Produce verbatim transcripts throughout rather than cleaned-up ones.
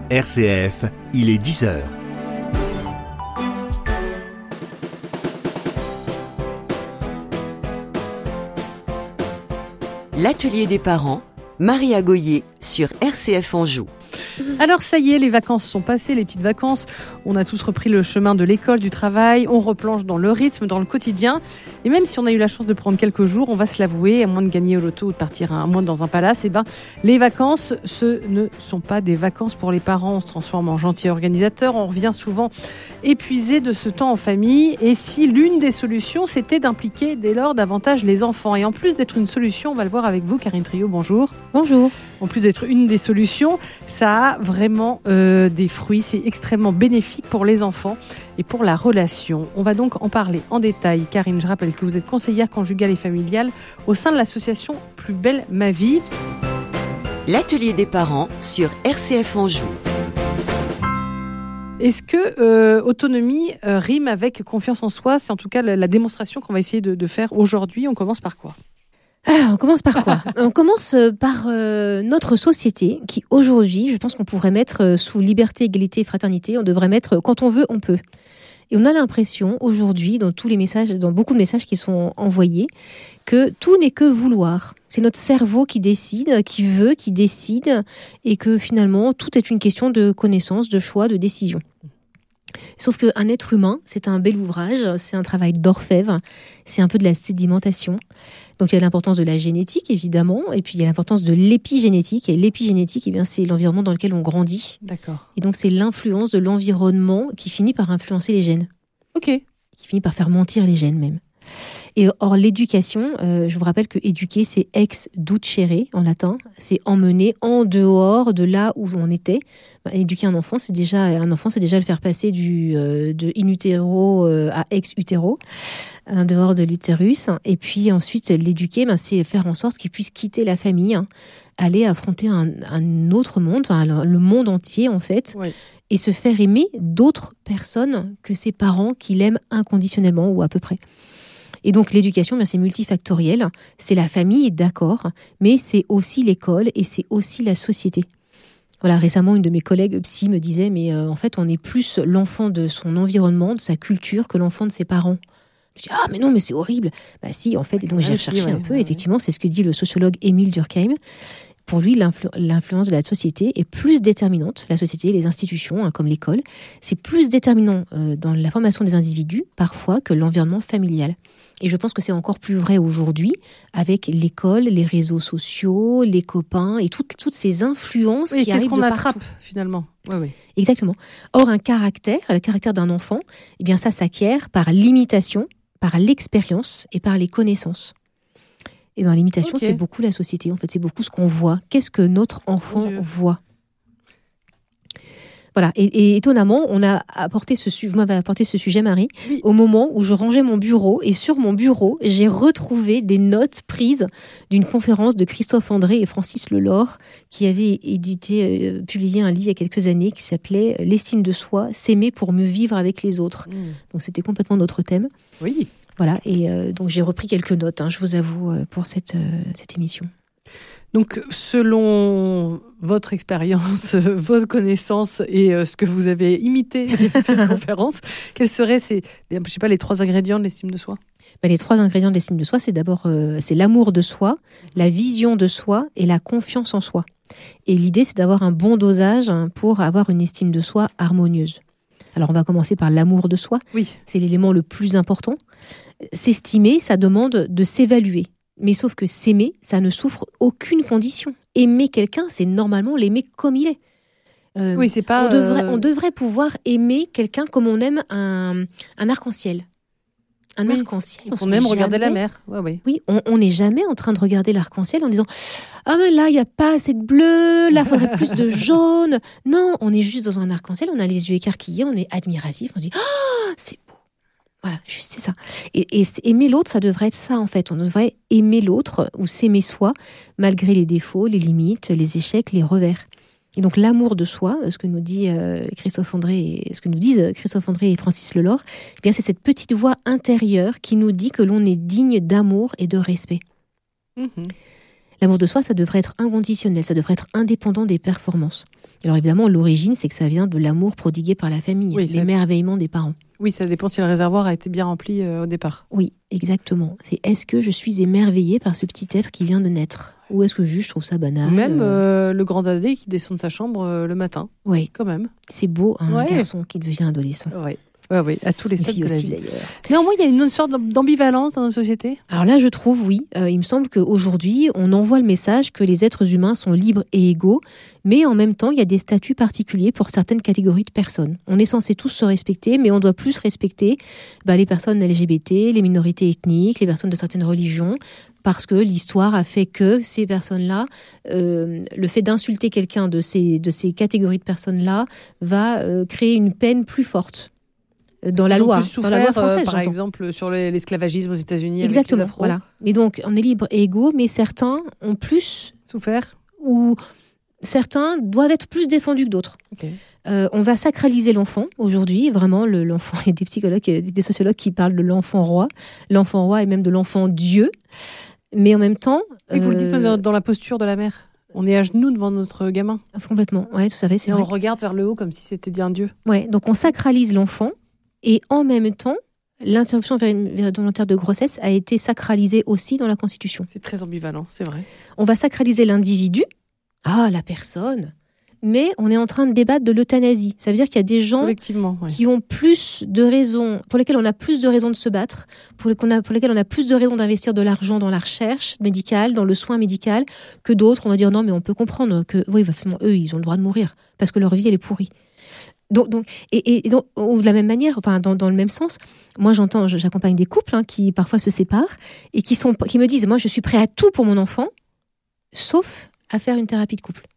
R C F, il est dix heures. L'atelier des parents, Maria Goyer sur R C F Anjou. Alors ça y est, les vacances sont passées, les petites vacances. On a tous repris le chemin de l'école, du travail. On replonge dans le rythme, dans le quotidien. Et même si on a eu la chance de prendre quelques jours, on va se l'avouer, à moins de gagner au loto ou de partir un mois dans un palace, eh ben, les vacances, ce ne sont pas des vacances pour les parents. On se transforme en gentil organisateur. On revient souvent épuisé de ce temps en famille. Et si l'une des solutions, c'était d'impliquer dès lors davantage les enfants. Et en plus d'être une solution, on va le voir avec vous, Karine Trio, bonjour. Bonjour. En plus d'être une des solutions, ça a vraiment euh, des fruits. C'est extrêmement bénéfique pour les enfants et pour la relation. On va donc en parler en détail. Karine, je rappelle que vous êtes conseillère conjugale et familiale au sein de l'association Plus belle ma vie. L'atelier des parents sur R C F Anjou. Est-ce que euh, autonomie euh, rime avec confiance en soi ? C'est en tout cas la, la démonstration qu'on va essayer de, de faire aujourd'hui. On commence par quoi ? Ah, on commence par quoi ? On commence par euh, notre société qui aujourd'hui, je pense qu'on pourrait mettre euh, sous liberté, égalité et fraternité, on devrait mettre euh, quand on veut, on peut. Et on a l'impression aujourd'hui, dans tous les messages, dans beaucoup de messages qui sont envoyés, que tout n'est que vouloir. C'est notre cerveau qui décide, qui veut, qui décide, et que finalement tout est une question de connaissance, de choix, de décision. Sauf qu'un être humain, c'est un bel ouvrage, c'est un travail d'orfèvre, c'est un peu de la sédimentation. Donc il y a l'importance de la génétique, évidemment, et puis il y a l'importance de l'épigénétique. Et l'épigénétique, eh bien, c'est l'environnement dans lequel on grandit. D'accord. Et donc c'est l'influence de l'environnement qui finit par influencer les gènes. Ok. Qui finit par faire mentir les gènes même. Et or, l'éducation, euh, je vous rappelle que éduquer, c'est ex ducere en latin, c'est emmener en dehors de là où on était. Bah, éduquer un enfant, c'est déjà un enfant, c'est déjà le faire passer du euh, de in utero euh, à ex utero, en dehors de l'utérus. Et puis ensuite, l'éduquer, bah, c'est faire en sorte qu'il puisse quitter la famille, hein, aller affronter un, un autre monde, enfin, le monde entier en fait. Oui. Et se faire aimer d'autres personnes que ses parents qui l'aiment inconditionnellement ou à peu près. Et donc l'éducation, bien, c'est multifactoriel. C'est la famille, d'accord, mais c'est aussi l'école et c'est aussi la société. Voilà, récemment, une de mes collègues psy me disait, mais euh, en fait, on est plus l'enfant de son environnement, de sa culture, que l'enfant de ses parents. Je dis, ah, mais non, mais c'est horrible. Bah si, en fait, et donc j'ai recherché ouais, un peu, ouais, effectivement, c'est ce que dit le sociologue Émile Durkheim. Pour lui, l'influ- l'influence de la société est plus déterminante, la société, les institutions, hein, comme l'école, c'est plus déterminant euh, dans la formation des individus, parfois, que l'environnement familial. Et je pense que c'est encore plus vrai aujourd'hui, avec l'école, les réseaux sociaux, les copains, et toutes, toutes ces influences oui, qui arrivent de partout. Qu'est-ce qu'on attrape, finalement ? Oui, oui. Exactement. Or, un caractère, le caractère d'un enfant, eh bien, ça s'acquiert par l'imitation, par l'expérience et par les connaissances. Et bien, l'imitation, okay. C'est beaucoup la société. En fait, c'est beaucoup ce qu'on voit. Qu'est-ce que notre enfant voit ? Voilà. Et, et étonnamment, on a apporté ce sujet, vous m'avez apporté ce sujet, Marie, oui. Au moment où je rangeais mon bureau. Et sur mon bureau, j'ai retrouvé des notes prises d'une conférence de Christophe André et Francis Lelore, qui avaient édité, euh, publié un livre il y a quelques années qui s'appelait « L'estime de soi, s'aimer pour mieux vivre avec les autres ». Mmh. Donc, c'était complètement notre thème. Oui. Voilà, et euh, donc j'ai repris quelques notes, hein, je vous avoue, euh, pour cette, euh, cette émission. Donc, selon votre expérience, votre connaissance et euh, ce que vous avez imité de cette conférence, quels seraient ces, je sais pas, les trois ingrédients de l'estime de soi ? Ben, les trois ingrédients de l'estime de soi, c'est d'abord euh, c'est l'amour de soi, la vision de soi et la confiance en soi. Et l'idée, c'est d'avoir un bon dosage hein, pour avoir une estime de soi harmonieuse. Alors, on va commencer par l'amour de soi. Oui. C'est l'élément le plus important. S'estimer, ça demande de s'évaluer. Mais sauf que s'aimer, ça ne souffre aucune condition. Aimer quelqu'un, c'est normalement l'aimer comme il est. Euh, oui, c'est pas... On devrait, euh... on devrait pouvoir aimer quelqu'un comme on aime un, un arc-en-ciel. Un oui. arc-en-ciel. On, on aime jamais... regarder la mer. Ouais, ouais. Oui, on n'est jamais en train de regarder l'arc-en-ciel en disant « Ah mais là, il n'y a pas assez de bleu, là, il faudrait plus de jaune. » Non, on est juste dans un arc-en-ciel, on a les yeux écarquillés, on est admiratif, on se dit « Ah, c'est beau !» Voilà, juste c'est ça. Et, et aimer l'autre, ça devrait être ça en fait. On devrait aimer l'autre ou s'aimer soi, malgré les défauts, les limites, les échecs, les revers. Et donc l'amour de soi, ce que nous dit euh, Christophe André, et, ce que nous disent Christophe André et Francis Lelore, eh bien c'est cette petite voix intérieure qui nous dit que l'on est digne d'amour et de respect. Mmh. L'amour de soi, ça devrait être inconditionnel, ça devrait être indépendant des performances. Alors évidemment, l'origine, c'est que ça vient de l'amour prodigué par la famille, Oui, l'émerveillement des parents. Oui, ça dépend si le réservoir a été bien rempli euh, au départ. Oui, exactement. C'est est-ce que je suis émerveillée par ce petit être qui vient de naître ? Ou est-ce que juste je trouve ça banal ? Ou même euh, le grand dadé qui descend de sa chambre euh, le matin, Oui, quand même. c'est beau, un Ouais. garçon qui devient adolescent. Oui, ouais, ouais, à tous les Les stades filles de la aussi vie. d'ailleurs. Néanmoins, il y a une sorte d'ambivalence dans notre société. Alors là, je trouve, oui, euh, il me semble qu'aujourd'hui, on envoie le message que les êtres humains sont libres et égaux, mais en même temps, il y a des statuts particuliers pour certaines catégories de personnes. On est censé tous se respecter, mais on doit plus respecter bah, les personnes L G B T, les minorités ethniques, les personnes de certaines religions, parce que l'histoire a fait que ces personnes-là, euh, le fait d'insulter quelqu'un de ces, de ces catégories de personnes-là va euh, créer une peine plus forte. Dans la Ils ont loi, plus souffert, dans la loi française, euh, par j'entends. exemple, sur les- l'esclavagisme aux États-Unis. avec les Exactement, Afros. voilà. Mais donc, on est libre et égaux, mais certains ont plus, Souffert. ou certains doivent être plus défendus que d'autres. Ok. Euh, on va sacraliser l'enfant aujourd'hui, vraiment, le- l'enfant. Il y a des psychologues, et des sociologues qui parlent de l'enfant roi, l'enfant roi et même de l'enfant Dieu. Mais en même temps, Et vous le dites euh, même dans, dans la posture de la mère. On est à genoux devant notre gamin. complètement. Ouais, tout à fait, c'est Et on vrai. le regarde vers le haut comme si c'était dit un dieu. Ouais, donc on sacralise l'enfant et en même temps, l'interruption vé- volontaire de grossesse a été sacralisée aussi dans la Constitution. C'est très ambivalent, c'est vrai. On va sacraliser l'individu, ah, la personne, mais on est en train de débattre de l'euthanasie. Ça veut dire qu'il y a des gens Collectivement, ouais. qui ont plus de raisons, pour lesquels on a plus de raisons de se battre, pour, les- qu'on a- pour lesquels on a plus de raisons d'investir de l'argent dans la recherche médicale, dans le soin médical, que d'autres. On va dire non, mais on peut comprendre que, oui, effectivement, eux, ils ont le droit de mourir, parce que leur vie, elle est pourrie. Donc, donc, et, et donc, ou de la même manière, enfin, dans, dans le même sens, moi, j'entends, je- j'accompagne des couples hein, qui parfois se séparent et qui, sont, qui me disent, moi, je suis prêt à tout pour mon enfant, sauf à faire une thérapie de couple,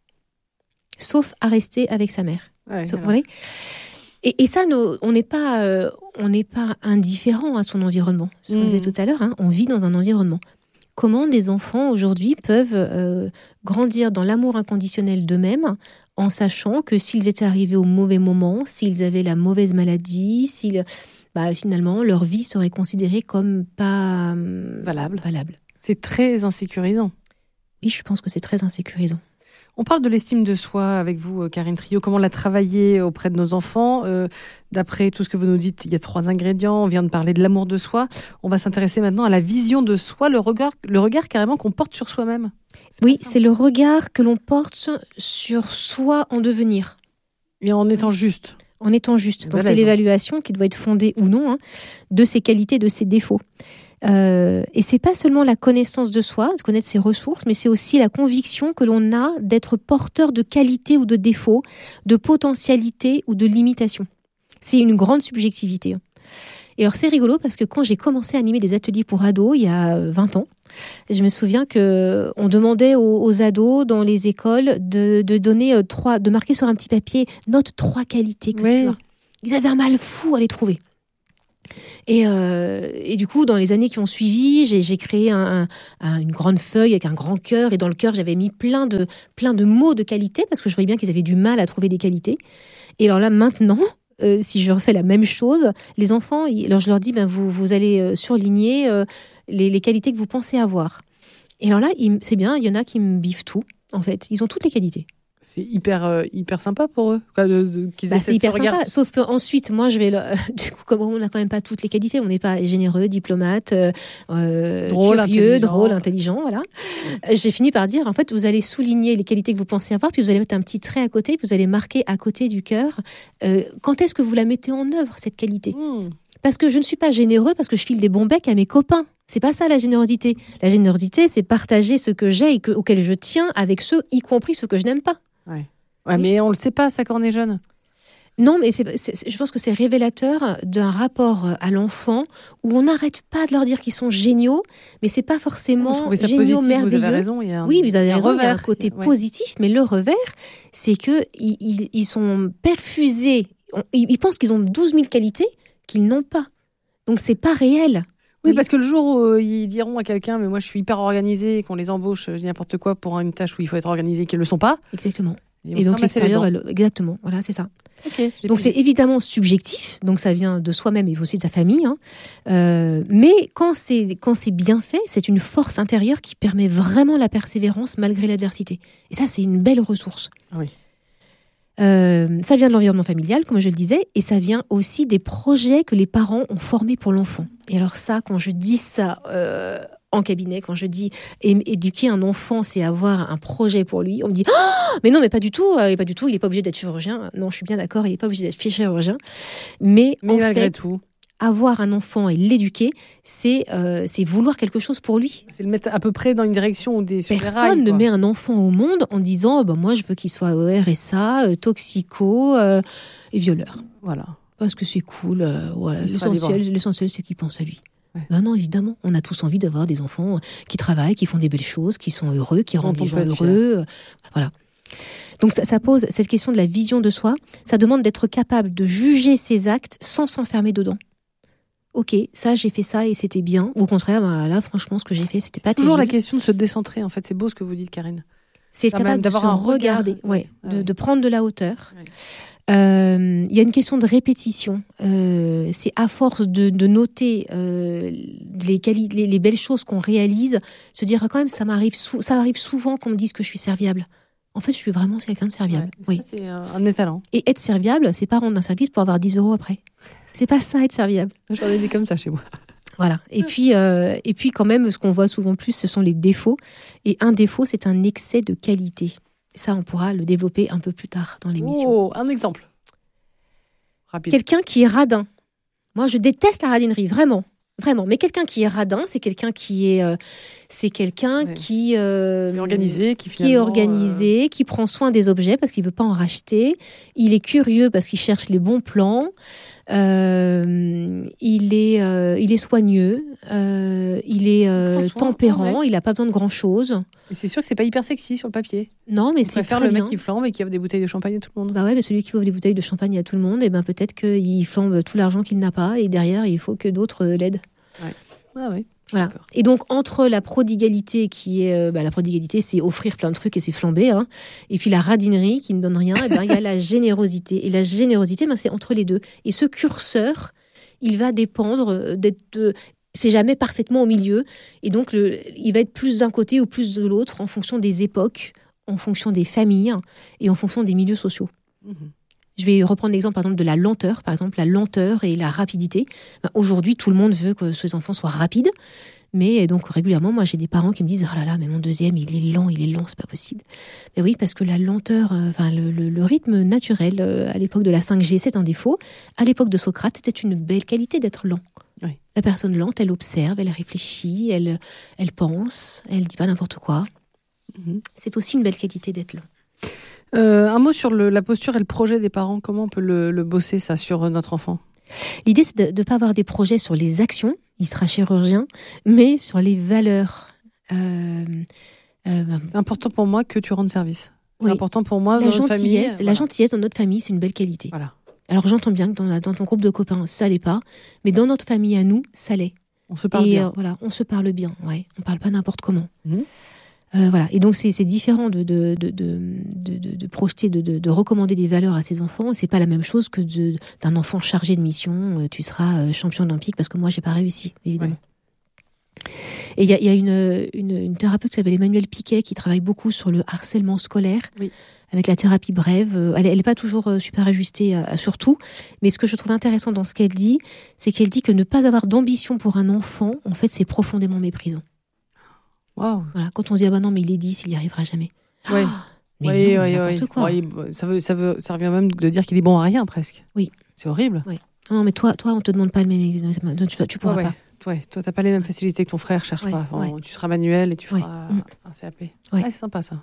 sauf à rester avec sa mère. Ouais, So- alors. voilà. Et, et ça, nos- on n'est pas, euh, on n'est pas indifférent à son environnement. C'est ce qu'on Mhm. disait tout à l'heure. Hein, on vit dans un environnement. Comment des enfants aujourd'hui peuvent euh, grandir dans l'amour inconditionnel d'eux-mêmes, en sachant que s'ils étaient arrivés au mauvais moment, s'ils avaient la mauvaise maladie, s'ils, bah, finalement leur vie serait considérée comme pas hum, Valable. valable. C'est très insécurisant. Oui, je pense que c'est très insécurisant. On parle de l'estime de soi avec vous, euh, Karine Trio. Comment la travailler auprès de nos enfants euh, D'après tout ce que vous nous dites, il y a trois ingrédients. On vient de parler de l'amour de soi. On va s'intéresser maintenant à la vision de soi, le regard, le regard carrément qu'on porte sur soi-même. C'est Oui, pas ça. c'est le regard que l'on porte sur soi en devenir. Et en étant juste. En étant juste. Vous Donc avez c'est raison. l'évaluation qui doit être fondée ou non hein, de ses qualités, de ses défauts. Euh, et c'est pas seulement la connaissance de soi, de connaître ses ressources, mais c'est aussi la conviction que l'on a d'être porteur de qualités ou de défauts, de potentialités ou de limitations. C'est une grande subjectivité. Et alors c'est rigolo parce que quand j'ai commencé à animer des ateliers pour ados il y a vingt ans, je me souviens que on demandait aux, aux ados dans les écoles de, de donner euh, trois, de marquer sur un petit papier note trois qualités que Oui. tu as. Ils avaient un mal fou à les trouver. Et, euh, et du coup, dans les années qui ont suivi, j'ai, j'ai créé un, un, une grande feuille avec un grand cœur. Et dans le cœur, j'avais mis plein de, plein de mots de qualité parce que je voyais bien qu'ils avaient du mal à trouver des qualités. Et alors là, maintenant, euh, si je refais la même chose, les enfants, ils- alors je leur dis, ben, vous, vous allez euh, surligner euh, les, les qualités que vous pensez avoir. Et alors là, ils- c'est bien, il y en a qui me biffent tout, en fait. Ils ont toutes les qualités. C'est hyper, euh, hyper sympa pour eux. Quoi, de, de- qu'ils Bah, aient c'est ce hyper regard. sympa. Sauf qu'ensuite, moi, je vais. le- Du coup, comme on n'a quand même pas toutes les qualités, on n'est pas généreux, diplomate, euh, euh, Drôle, curieux, intelligent. drôle, intelligent. Voilà. Euh, J'ai fini par dire, en fait, vous allez souligner les qualités que vous pensez avoir, puis vous allez mettre un petit trait à côté, puis vous allez marquer à côté du cœur. euh, quand est-ce que vous la mettez en œuvre, cette qualité ? Mmh. Parce que je ne suis pas généreux parce que je file des bons becs à mes copains. C'est pas ça la générosité. La générosité, c'est partager ce que j'ai et que, auquel je tiens avec ceux, y compris ceux que je n'aime pas. Ouais. Ouais, mais on le sait pas, ça, quand on est jeune. Non, mais c'est, c'est- je pense que c'est révélateur d'un rapport à l'enfant où on n'arrête pas de leur dire qu'ils sont géniaux, mais c'est pas forcément Je trouvais ça géniaux, positif, merveilleux. vous avez raison. Il y a un, Oui, vous avez il y a un raison, il y a un revers. côté Ouais. positif, mais le revers, c'est que ils, ils- ils sont perfusés. On- Ils, ils pensent qu'ils ont douze mille qualités qu'ils n'ont pas. Donc c'est pas réel. Oui, Oui. parce que le jour où euh, ils diront à quelqu'un, mais moi je suis hyper organisé, et qu'on les embauche, je dis n'importe quoi pour une tâche où il faut être organisé, qu'ils le sont pas. Exactement. ils vont Et se donc ramasser les l'extérieur, dents. elle- exactement. Voilà, c'est ça. Ok, j'ai Donc pris. c'est évidemment subjectif, donc ça vient de soi-même et aussi de sa famille. hein. Euh, mais quand c'est quand c'est bien fait, c'est une force intérieure qui permet vraiment la persévérance malgré l'adversité. Et ça, c'est une belle ressource. Ah oui. Euh, ça vient de l'environnement familial, comme je le disais, et ça vient aussi des projets que les parents ont formés pour l'enfant. Et alors ça, quand je dis ça euh, en cabinet, quand je dis é- éduquer un enfant, c'est avoir un projet pour lui, on me dit oh, « mais non, mais pas du tout, euh, pas du tout, il n'est pas obligé d'être chirurgien. » Non, je suis bien d'accord, il n'est pas obligé d'être chirurgien. Mais, Mais en malgré fait, tout, avoir un enfant et l'éduquer, c'est, euh, c'est vouloir quelque chose pour lui. c'est le mettre à peu près dans une direction ou des sur des Personne rails, ne quoi. met un enfant au monde en disant bah, « moi, je veux qu'il soit R S A, euh, toxico euh, et violeur. » Voilà. Parce que c'est cool. euh, ouais, Il sera l'essentiel, libre. l'essentiel, c'est qu'il pense à lui. Ouais. Ben non, évidemment. On a tous envie d'avoir des enfants qui travaillent, qui font des belles choses, qui sont heureux, qui Dont rendent on les gens peut être heureux. euh, Voilà. Donc ça, ça pose cette question de la vision de soi. Ça demande d'être capable de juger ses actes sans s'enfermer dedans. Ok, ça j'ai fait ça et c'était bien. Ou au contraire, ben, là franchement ce que j'ai fait c'était pas Toujours la terrible. question de se décentrer, en fait. C'est beau ce que vous dites, Karine. C'est être Ah, même capable de d'avoir se un regard. regarder, ouais, Ouais, de, ouais. de prendre de la hauteur. Ouais. Euh, Il y a une question de répétition. Euh, c'est à force de, de noter euh, les, quali- les, les belles choses qu'on réalise, se dire ah, quand même ça m'arrive, sou- ça arrive souvent qu'on me dise que je suis serviable. En fait, je suis vraiment quelqu'un de serviable. Ouais, oui. ça, c'est un, un de mes talents. Et être serviable, c'est pas rendre un service pour avoir dix euros après. C'est pas ça être serviable. J'en ai des comme ça chez moi. Voilà. Et puis, euh, et puis quand même, ce qu'on voit souvent plus, ce sont les défauts. Et un défaut, c'est un excès de qualité. Ça, on pourra le développer un peu plus tard dans l'émission. Oh, un exemple. Rapide. Quelqu'un qui est radin. Moi, je déteste la radinerie, vraiment. Vraiment. Mais quelqu'un qui est radin, c'est quelqu'un qui est, euh, c'est quelqu'un Ouais. qui, euh, Qui est organisé, qui qui est finalement, organisé, qui prend soin des objets parce qu'il veut pas en racheter. Il est curieux parce qu'il cherche les bons plans. Euh, il est, euh, il est soigneux. Euh, il est euh, Il prend soin, tempérant. ouais. Il n'a pas besoin de grand chose. Et c'est sûr que c'est pas hyper sexy sur le papier. Non, mais On c'est préfère très le mec bien. qui flambe et qui offre des bouteilles de champagne à tout le monde. Bah ouais, mais celui qui ouvre les bouteilles de champagne à tout le monde, et ben peut-être qu'il flambe tout l'argent qu'il n'a pas, et derrière il faut que d'autres euh, l'aident. Ah ouais. Voilà. D'accord. Et donc entre la prodigalité qui est, euh, bah, la prodigalité, c'est offrir plein de trucs et c'est flamber, hein, et puis la radinerie qui ne donne rien, et ben il y a la générosité. Et la générosité, ben c'est entre les deux. Et ce curseur, il va dépendre d'être, de, c'est jamais parfaitement au milieu, et donc le, il va être plus d'un côté ou plus de l'autre en fonction des époques, en fonction des familles et en fonction des milieux sociaux. Mhm. Je vais reprendre l'exemple par exemple de la lenteur, par exemple la lenteur et la rapidité. Ben, aujourd'hui, tout le monde veut que ses enfants soient rapides, mais donc régulièrement, moi j'ai des parents qui me disent « Oh là là, mais mon deuxième, il est lent, il est lent, c'est pas possible. » Mais oui, parce que la lenteur, euh, enfin le, le, le rythme naturel euh, à l'époque de la cinq G, c'est un défaut. À l'époque de Socrate, c'était une belle qualité d'être lent. Oui. La personne lente, elle observe, elle réfléchit, elle, elle pense, elle dit pas n'importe quoi. Mhm. C'est aussi une belle qualité d'être lent. Euh, un mot sur le- la posture et le projet des parents. Comment on peut le, le bosser, ça, sur euh, notre enfant? L'idée, c'est de ne pas avoir des projets sur les actions, il sera chirurgien, mais sur les valeurs. Euh, euh, C'est important pour moi que tu rendes service. C'est Oui. important pour moi, la dans notre famille. gentillesse, la voilà. gentillesse dans notre famille, c'est une belle qualité. Voilà. Alors j'entends bien que dans, la- dans ton groupe de copains, ça l'est pas, mais dans notre famille à nous, ça l'est. On se parle Et bien. euh, voilà, on se parle bien, ouais. On parle pas n'importe comment. Mhm. Euh, voilà. Et donc c'est c'est différent de, de, de, de, de, de- de projeter, de, de, de recommander des valeurs à ses enfants. C'est pas la même chose que de- d'un enfant chargé de mission. euh, Tu seras euh, champion olympique parce que moi j'ai pas réussi, évidemment. Et il y a, il y a une, une, une thérapeute qui s'appelle Emmanuelle Piquet qui travaille beaucoup sur le harcèlement scolaire. Oui. Avec la thérapie brève. Euh, Elle n'est pas toujours euh, super ajustée à, à sur tout. Mais ce que je trouve intéressant dans ce qu'elle dit, c'est qu'elle dit que ne pas avoir d'ambition pour un enfant, en fait, c'est profondément méprisant. Waouh. Voilà. Quand on se dit, ah bah non, mais il est dix, il n'y arrivera jamais. Ouais. Ah, mais Oui, non, oui, n'importe oui. quoi. Oui, ça, veut, ça, veut, ça revient même de dire qu'il est bon à rien, presque. Oui. C'est horrible. Non, mais toi, toi, on te demande pas le même examen. Tu, vas- tu pourras Ouais, pas. ouais. Ouais, toi, t'as pas les mêmes facilités que ton frère, cherche Ouais, pas. Enfin, ouais. Tu seras manuel et tu Ouais. feras Mm. un C A P. Ouais. Ah, c'est sympa ça.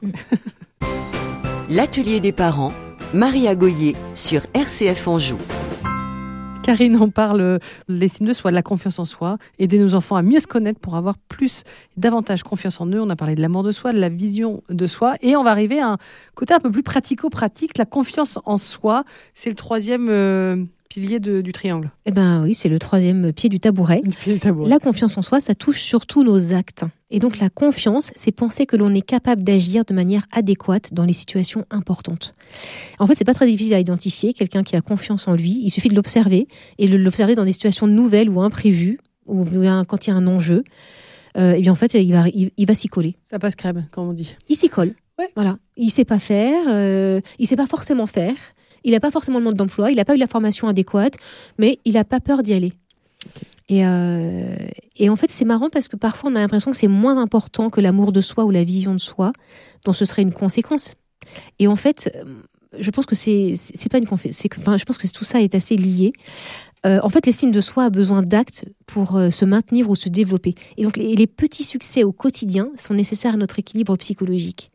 L'atelier des parents, Maria Goyer sur R C F Anjou. Karine en parle, euh, l'estime de soi, de la confiance en soi, aider nos enfants à mieux se connaître pour avoir plus, davantage confiance en eux. On a parlé de l'amour de soi, de la vision de soi, et on va arriver à un côté un peu plus pratico-pratique. La confiance en soi, c'est le troisième euh, pilier de- du triangle. Eh ben oui, c'est le troisième pied du tabouret. Du pilier du tabouret. La confiance en soi, ça touche surtout nos actes. Et donc la confiance, c'est penser que l'on est capable d'agir de manière adéquate dans les situations importantes. En fait, c'est pas très difficile à identifier quelqu'un qui a confiance en lui. Il suffit de l'observer et de l'observer dans des situations nouvelles ou imprévues, ou bien quand il y a un enjeu. Euh, et bien en fait, il va, il, il va s'y coller. Ça passe crème, comme on dit. Il s'y colle. Ouais. Voilà, il sait pas faire, euh, il sait pas forcément faire, il n'a pas forcément le mode d'emploi, il n'a pas eu la formation adéquate, mais il n'a pas peur d'y aller. Okay. Et, euh, et en fait, c'est marrant parce que parfois, on a l'impression que c'est moins important que l'amour de soi ou la vision de soi, dont ce serait une conséquence. Et en fait, je pense que c'est, c'est pas une conséquence. Enfin, je pense que tout ça est assez lié. Euh, en fait, l'estime de soi a besoin d'actes pour euh, se maintenir ou se développer. Et donc, les, les petits succès au quotidien sont nécessaires à notre équilibre psychologique.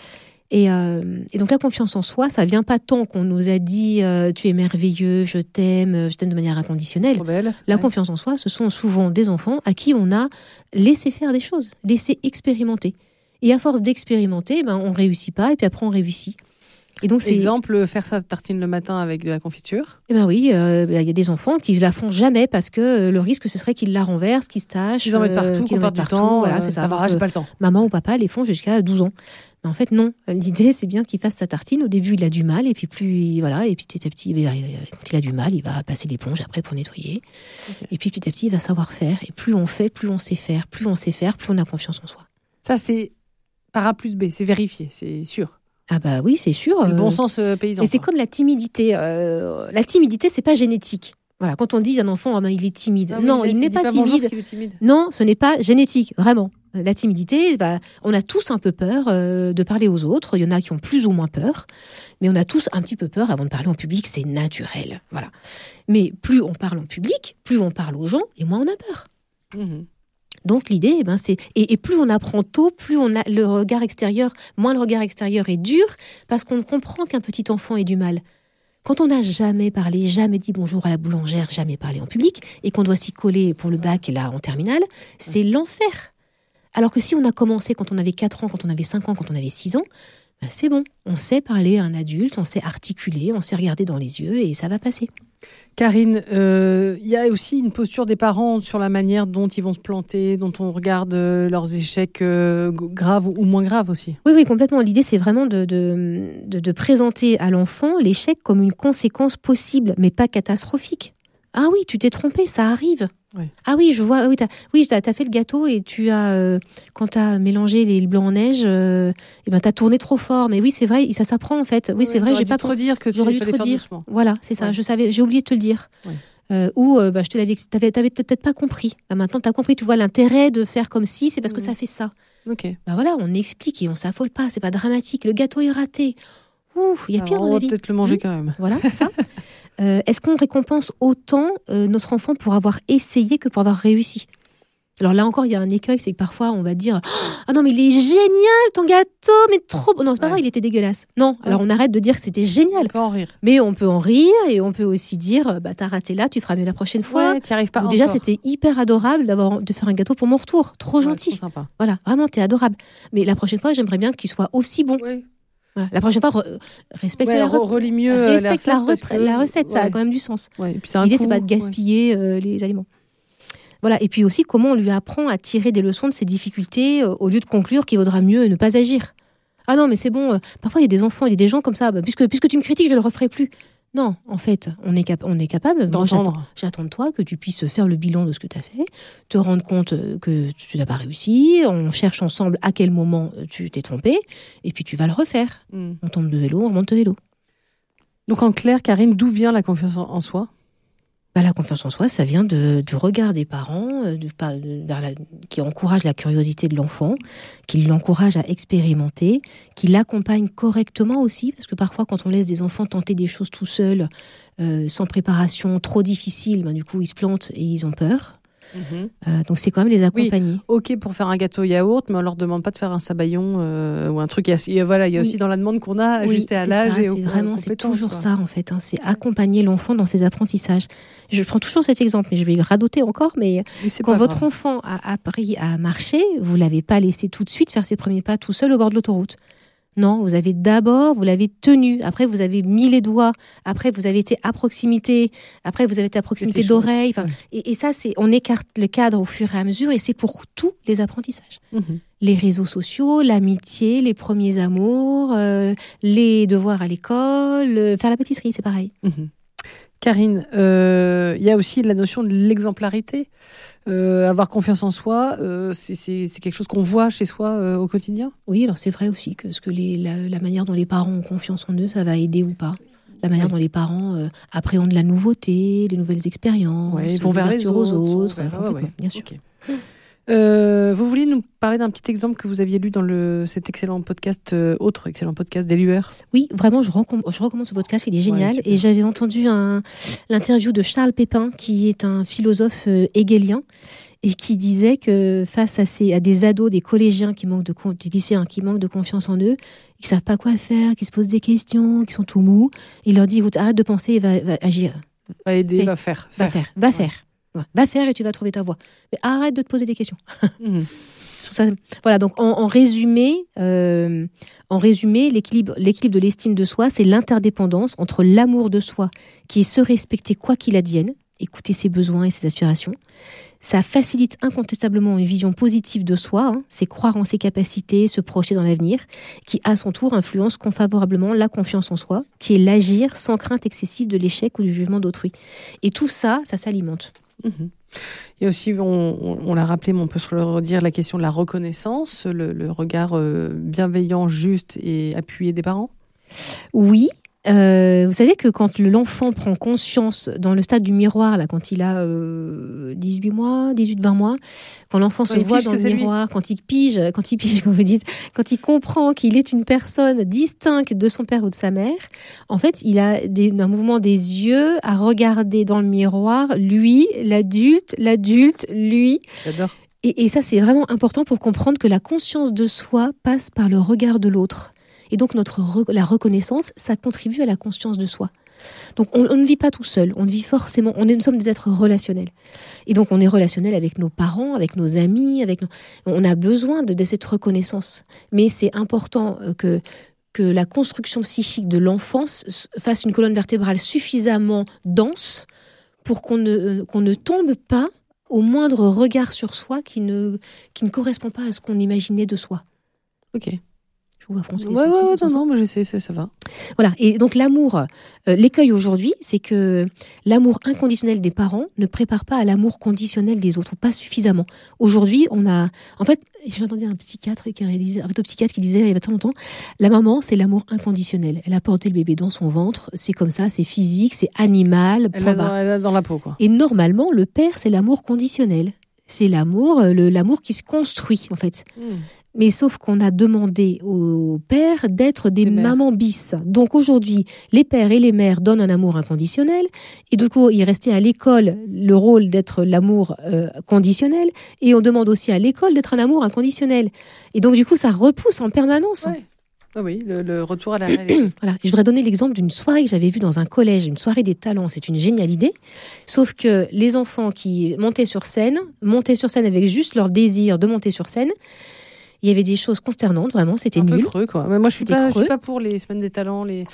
Et, euh, et donc la confiance en soi, ça vient pas tant qu'on nous a dit euh, tu es merveilleux, je t'aime, je t'aime de manière inconditionnelle. Belle, la ouais. confiance en soi, ce sont souvent des enfants à qui on a laissé faire des choses, laissé expérimenter. Et à force d'expérimenter, ben, on réussit pas et puis après on réussit. Et donc, c'est... Exemple, faire sa tartine le matin avec de la confiture. Eh ben oui, il euh, y a des enfants qui la font jamais parce que euh, le risque ce serait qu'ils la renversent, qu'ils se tâchent, qu'ils en mettent partout, euh, qu'ils qu'on perd du temps. Voilà, euh, c'est ça. Ça va, j'ai pas le temps. Maman ou papa les font jusqu'à douze ans. Mais en fait, non. L'idée, c'est bien qu'il fasse sa tartine. Au début, il a du mal, et puis plus, voilà, et puis petit à petit, quand il a du mal, il va passer l'éponge après pour nettoyer. Okay. Et puis petit à petit, il va savoir faire. Et plus on fait, plus on sait faire. Plus on sait faire, plus on a confiance en soi. Ça, c'est par A plus B, c'est vérifié, c'est sûr. Ah bah oui, c'est sûr. Le bon sens euh, paysan. Mais c'est comme la timidité. Euh, la timidité, c'est pas génétique. Voilà, quand on dit à un enfant, oh ben, il est timide. Ah oui, non, il n'est pas, pas timide. Est timide. Non, ce n'est pas génétique, vraiment. La timidité, bah, on a tous un peu peur euh, de parler aux autres. Il y en a qui ont plus ou moins peur, mais on a tous un petit peu peur avant de parler en public. C'est naturel, voilà. Mais plus on parle en public, plus on parle aux gens, et moins on a peur. Mmh. Donc l'idée, eh ben, c'est et, et plus on apprend tôt, plus on a le regard extérieur, moins le regard extérieur est dur, parce qu'on comprend qu'un petit enfant ait du mal. Quand on n'a jamais parlé, jamais dit bonjour à la boulangère, jamais parlé en public, et qu'on doit s'y coller pour le bac et là en terminale, c'est l'enfer. Alors que si on a commencé quand on avait quatre ans, quand on avait cinq ans, quand on avait six ans, ben c'est bon. On sait parler à un adulte, on sait articuler, on sait regarder dans les yeux et ça va passer. Karine, il euh, y a aussi une posture des parents sur la manière dont ils vont se planter, dont on regarde euh, leurs échecs euh, graves ou moins graves aussi. Oui, oui, complètement. L'idée, c'est vraiment de, de, de, de présenter à l'enfant l'échec comme une conséquence possible, mais pas catastrophique. Ah oui, tu t'es trompé, ça arrive. Oui. Ah oui, je vois. Oui, t'as, oui, t'as, t'as fait le gâteau et tu as, euh, quand t'as mélangé les blancs en neige, euh, et ben t'as tourné trop fort. Mais oui, c'est vrai, ça s'apprend en fait. Oui, oui c'est vrai, j'ai pas te redire que tu j'aurais dû te redire. Doucement. Voilà, c'est ça. Ouais. Je savais, j'ai oublié de te le dire. Ouais. Euh, ou euh, bah, je te l'avais, t'avais, t'avais peut-être pas compris. Bah, maintenant, t'as compris. Tu vois l'intérêt de faire comme si, c'est parce mmh. que ça fait ça. Ok. Bah voilà, on explique et on s'affole pas. C'est pas dramatique. Le gâteau est raté. Ouh, il y a pire dans la vie. On va peut-être le manger mmh. quand même. Voilà, c'est ça. Euh, est-ce qu'on récompense autant euh, notre enfant pour avoir essayé que pour avoir réussi ? Alors là encore, il y a un écueil, c'est que parfois on va dire « Ah non, mais il est génial ton gâteau, mais trop... » Non, c'est pas ouais. vrai, il était dégueulasse. Non, ouais. alors on arrête de dire que c'était génial. On peut en rire. Mais on peut en rire et on peut aussi dire bah, « T'as raté là, tu feras mieux la prochaine fois. Ouais, » Tu n'y arrives pas. Déjà, c'était hyper adorable d'avoir, de faire un gâteau pour mon retour. Trop ouais, gentil. Trop sympa. Voilà, vraiment, t'es adorable. Mais la prochaine fois, j'aimerais bien qu'il soit aussi bon. Ouais. Voilà. La prochaine fois, re- respecte, ouais, la, re- relis mieux respecte la, la, recette, que... la recette, ça ouais. a quand même du sens. Ouais, et puis c'est L'idée, coup, c'est pas de gaspiller ouais. euh, les aliments. Voilà. Et puis aussi, comment on lui apprend à tirer des leçons de ses difficultés euh, au lieu de conclure qu'il vaudra mieux ne pas agir. Ah non, mais c'est bon. Euh, parfois, il y a des enfants, il y a des gens comme ça. Bah, puisque, puisque tu me critiques, je ne le referai plus. Non, en fait, on est, cap- on est capable. Moi, j'attends, j'attends de toi que tu puisses faire le bilan de ce que tu as fait, te rendre compte que tu n'as pas réussi. On cherche ensemble à quel moment tu t'es trompé, et puis tu vas le refaire. Mm. On tombe de vélo, on remonte de vélo. Donc en clair, Karine, d'où vient la confiance en soi ? Bah, la confiance en soi, ça vient de, du regard des parents, de, de, vers la, qui encourage la curiosité de l'enfant, qui l'encourage à expérimenter, qui l'accompagne correctement aussi, parce que parfois, quand on laisse des enfants tenter des choses tout seuls, euh, sans préparation, trop difficiles, ben, du coup, ils se plantent et ils ont peur. Mmh. Euh, donc, c'est quand même les accompagner. Oui, ok pour faire un gâteau yaourt, mais on leur demande pas de faire un sabayon euh, ou un truc. Il y a, voilà, il y a aussi oui. dans la demande qu'on a, oui, ajusté à l'âge ça, et c'est aux vraiment, c'est toujours quoi. Ça en fait. Hein, c'est accompagner l'enfant dans ses apprentissages. Je prends toujours cet exemple, mais je vais radoter encore. Mais, mais quand votre grave. enfant a appris à marcher, vous l'avez pas laissé tout de suite faire ses premiers pas tout seul au bord de l'autoroute. Non, vous avez d'abord, vous l'avez tenu. Après, vous avez mis les doigts. Après, vous avez été à proximité. Après, vous avez été à proximité C'était d'oreille. Enfin, ouais. et, et ça, c'est, on écarte le cadre au fur et à mesure, et c'est pour tous les apprentissages. Mmh. Les réseaux sociaux, l'amitié, les premiers amours, euh, les devoirs à l'école, euh, faire la pâtisserie, c'est pareil. Mmh. Karine, il euh, y a aussi la notion de l'exemplarité. Euh, avoir confiance en soi, euh, c'est, c'est, c'est quelque chose qu'on voit chez soi euh, au quotidien. Oui, alors c'est vrai aussi que, ce que les, la, la manière dont les parents ont confiance en eux, ça va aider ou pas. La manière oui. dont les parents euh, appréhendent la nouveauté, les nouvelles expériences, ouais, ils vont vers les autres, aux autres, vers, ouais, ouais, ouais. bien sûr. Okay. Euh, vous vouliez nous parler d'un petit exemple que vous aviez lu dans le, cet excellent podcast, euh, autre excellent podcast des Lueurs. Oui, vraiment, je, recomm- je recommande ce podcast, il est génial. Ouais, et j'avais entendu un, l'interview de Charles Pépin, qui est un philosophe euh, hegelien, et qui disait que face à, ces, à des ados, des collégiens qui manquent de, des lycéens qui manquent de confiance en eux, qui ne savent pas quoi faire, qui se posent des questions, qui sont tout mous, il leur dit, arrête de penser et va, va agir. Va aider, Fais, va faire. Va faire, va ouais. faire. Va faire et tu vas trouver ta voie. Mais arrête de te poser des questions. mmh. Ça, voilà, donc en, en résumé, euh, en résumé l'équilibre, l'équilibre de l'estime de soi, c'est l'interdépendance entre l'amour de soi, qui est se respecter quoi qu'il advienne, écouter ses besoins et ses aspirations. Ça facilite incontestablement une vision positive de soi, hein, c'est croire en ses capacités, se projeter dans l'avenir, qui à son tour influence confavorablement la confiance en soi, qui est l'agir sans crainte excessive de l'échec ou du jugement d'autrui. Et tout ça, ça s'alimente. Mmh. Et aussi, on, on, on l'a rappelé, mais on peut se le redire, la question de la reconnaissance, le, le regard euh, bienveillant, juste et appuyé des parents. Oui. Euh, vous savez que quand l'enfant prend conscience dans le stade du miroir, là, quand il a euh, dix-huit mois, dix-huit vingt mois, quand l'enfant se voit dans le miroir, lui. quand il pige, quand il pige, quand vous dites, quand il comprend qu'il est une personne distincte de son père ou de sa mère, en fait, il a des, un mouvement des yeux à regarder dans le miroir, lui, l'adulte, l'adulte, lui. J'adore. Et, et ça, c'est vraiment important pour comprendre que la conscience de soi passe par le regard de l'autre. Et donc, notre re- la reconnaissance, ça contribue à la conscience de soi. Donc, on, on ne vit pas tout seul. On vit forcément... On est, nous sommes des êtres relationnels. Et donc, on est relationnel avec nos parents, avec nos amis. Avec nos... On a besoin de, de cette reconnaissance. Mais c'est important que, que la construction psychique de l'enfance fasse une colonne vertébrale suffisamment dense pour qu'on ne, qu'on ne tombe pas au moindre regard sur soi qui ne, qui ne correspond pas à ce qu'on imaginait de soi. Ok. Je vous vois froncer les ouais, sourcils. Ouais, ouais, non, non, mais j'essaie, ça, ça va. Voilà. Et donc, l'amour, euh, l'écueil aujourd'hui, c'est que l'amour inconditionnel des parents ne prépare pas à l'amour conditionnel des autres, ou pas suffisamment. Aujourd'hui, on a. En fait, j'entendais un psychiatre qui disait, un psychiatre qui disait il y a pas longtemps, la maman, c'est l'amour inconditionnel. Elle a porté le bébé dans son ventre, c'est comme ça, c'est physique, c'est animal. Elle l'a dans, elle l'a dans la peau, quoi. Et normalement, le père, c'est l'amour conditionnel. C'est l'amour, le, l'amour qui se construit, en fait. Mmh. Mais sauf qu'on a demandé aux pères d'être des mamans bis. Donc aujourd'hui, les pères et les mères donnent un amour inconditionnel. Et du coup, il restait à l'école le rôle d'être l'amour euh, conditionnel. Et on demande aussi à l'école d'être un amour inconditionnel. Et donc du coup, ça repousse en permanence. Ouais. Ah oui, le, le retour à la réalité. Voilà. Je voudrais donner l'exemple d'une soirée que j'avais vue dans un collège, une soirée des talents. C'est une géniale idée. Sauf que les enfants qui montaient sur scène, montaient sur scène avec juste leur désir de monter sur scène. Il y avait des choses consternantes, vraiment, c'était un nul. Un peu creux, quoi. Mais moi, je suis pas, je suis pas pour les semaines des talents. Les...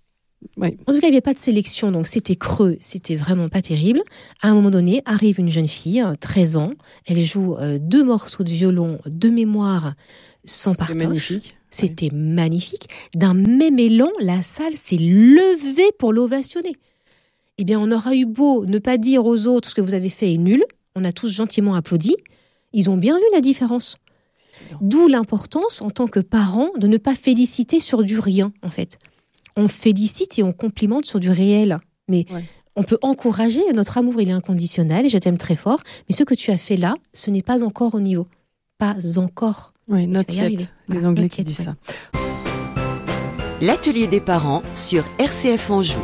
Oui. En tout cas, il n'y avait pas de sélection, donc c'était creux, c'était vraiment pas terrible. À un moment donné, arrive une jeune fille, treize ans, elle joue euh, deux morceaux de violon de mémoire sans partage. C'était magnifique. C'était oui. magnifique. D'un même élan, la salle s'est levée pour l'ovationner. Eh bien, on aura eu beau ne pas dire aux autres ce que vous avez fait est nul, on a tous gentiment applaudi, ils ont bien vu la différence. D'où l'importance, en tant que parent, de ne pas féliciter sur du rien, en fait. On félicite et on complimente sur du réel. Mais ouais. on peut encourager, notre amour, il est inconditionnel, et je t'aime très fort, mais ce que tu as fait là, ce n'est pas encore au niveau. Pas encore. Oui, not yet. Les voilà, Anglais qui disent ouais. ça. L'atelier des parents sur R C F Anjou.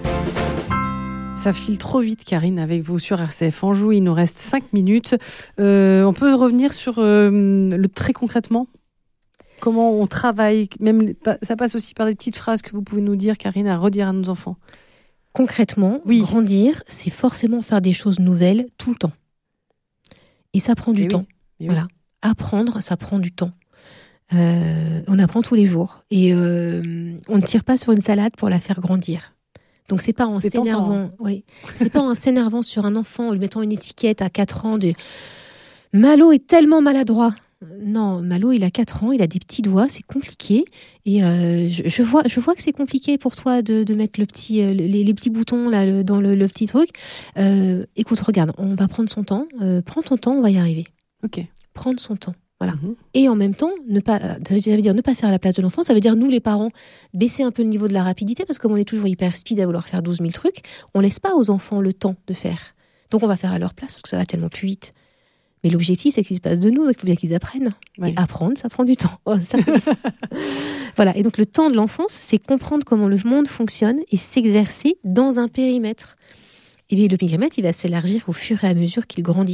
Ça file trop vite, Karine, avec vous sur R C F Anjou. Il nous reste cinq minutes. Euh, on peut revenir sur euh, le très concrètement comment on travaille. Même, ça passe aussi par des petites phrases que vous pouvez nous dire, Karine, à redire à nos enfants. Concrètement, oui. Grandir, c'est forcément faire des choses nouvelles tout le temps. Et ça prend du et temps. Oui. Voilà. Oui. Apprendre, ça prend du temps. Euh, on apprend tous les jours. Et euh, on ne tire pas sur une salade pour la faire grandir. Donc c'est pas en c'est s'énervant, hein. oui. C'est pas en s'énervant sur un enfant, en lui mettant une étiquette à quatre ans de Malo est tellement maladroit. Non, Malo, il a quatre ans, il a des petits doigts, c'est compliqué. Et euh, je, je, vois, je vois que c'est compliqué pour toi de, de mettre le petit, euh, les, les petits boutons là, le, dans le, le petit truc. Euh, écoute, regarde, on va prendre son temps. Euh, prends ton temps, on va y arriver. Ok. Prendre son temps. Voilà. Mm-hmm. Et en même temps, ne pas, ça veut dire ne pas faire à la place de l'enfant. Ça veut dire, nous, les parents, baisser un peu le niveau de la rapidité, parce que comme on est toujours hyper speed à vouloir faire douze mille trucs, on laisse pas aux enfants le temps de faire. Donc, on va faire à leur place, parce que ça va tellement plus vite. Mais l'objectif, c'est qu'ils se passent de nous, donc il faut bien qu'ils apprennent. Ouais. Et apprendre, ça prend du temps. Oh, ça, ça. Voilà. Et donc, le temps de l'enfance, c'est comprendre comment le monde fonctionne et s'exercer dans un périmètre. Et bien, le périmètre, il va s'élargir au fur et à mesure qu'il grandit.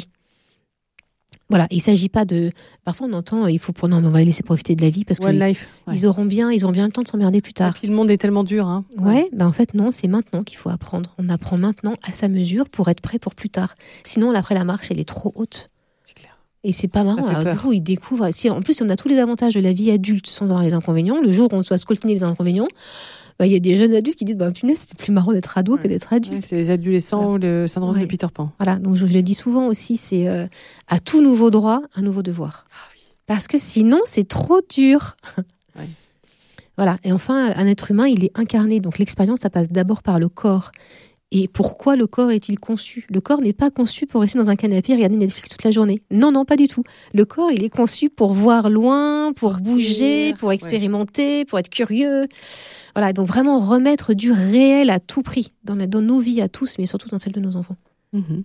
Voilà, il ne s'agit pas de... Parfois, on entend, il faut pour... non, mais on va les laisser profiter de la vie parce qu'ils life, ouais. ils auront bien, ils auront bien le temps de s'emmerder plus tard. Et puis le monde est tellement dur. Hein. Ouais, ouais ben en fait, non, c'est maintenant qu'il faut apprendre. On apprend maintenant à sa mesure pour être prêt pour plus tard. Sinon, après, la marche, elle est trop haute. C'est clair. Et c'est pas marrant. Alors, du coup, ils découvrent... Si, en plus, on a tous les avantages de la vie adulte sans avoir les inconvénients. Le jour où on soit scoltiner les inconvénients, il bah, y a des jeunes adultes qui disent bah, punaise, c'était plus marrant d'être ado ouais. que d'être adulte. Ouais, c'est les adolescents ou le syndrome ouais. de Peter Pan. Voilà, donc je, je le dis souvent aussi, c'est euh, à tout nouveau droit, un nouveau devoir. Ah, oui. Parce que sinon, c'est trop dur. Ouais. Voilà, et enfin, un être humain, il est incarné. Donc l'expérience, ça passe d'abord par le corps. Et pourquoi le corps est-il conçu ? Le corps n'est pas conçu pour rester dans un canapé et regarder Netflix toute la journée. Non, non, pas du tout. Le corps, il est conçu pour voir loin, pour Partir. bouger, pour expérimenter, ouais. pour être curieux. Voilà, donc vraiment remettre du réel à tout prix, dans, la, dans nos vies à tous, mais surtout dans celle de nos enfants. Mmh.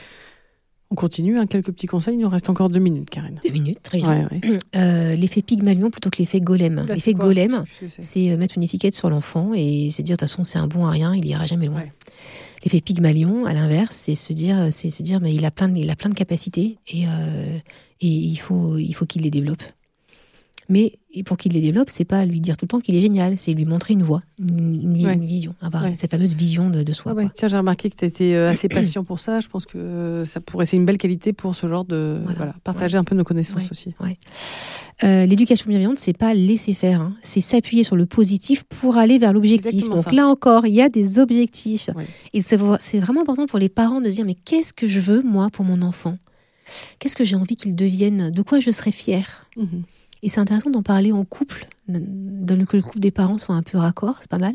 On continue, hein, quelques petits conseils, il nous reste encore deux minutes, Karine. Deux minutes, très bien. Ouais, ouais. Euh, l'effet Pygmalion plutôt que l'effet Golem. Là, l'effet quoi, Golem, c'est, c'est mettre une étiquette sur l'enfant et c'est dire, de toute façon, c'est un bon à rien, il ira jamais loin. Ouais. L'effet Pygmalion, à l'inverse, c'est se dire, c'est se dire, mais il a plein de, il a plein de capacités et, euh, et il faut, il faut qu'il les développe. Mais pour qu'il les développe, c'est pas lui dire tout le temps qu'il est génial, c'est lui montrer une voie, une, une, ouais. une vision, avoir ouais. cette fameuse vision de, de soi. Ouais, ouais. Tiens, j'ai remarqué que tu as été assez patient pour ça. Je pense que ça pourrait, c'est une belle qualité pour ce genre de voilà. Voilà, partager ouais. un peu nos connaissances ouais. aussi. Ouais. Euh, l'éducation bienveillante, c'est pas laisser faire, hein. C'est s'appuyer sur le positif pour aller vers l'objectif. Exactement Donc ça. Là encore, il y a des objectifs. Ouais. Et c'est, c'est vraiment important pour les parents de se dire mais qu'est-ce que je veux moi pour mon enfant ? Qu'est-ce que j'ai envie qu'il devienne ? De quoi je serais fière ? mmh. Et c'est intéressant d'en parler en couple, dans le, que le couple des parents soit un peu raccord, c'est pas mal.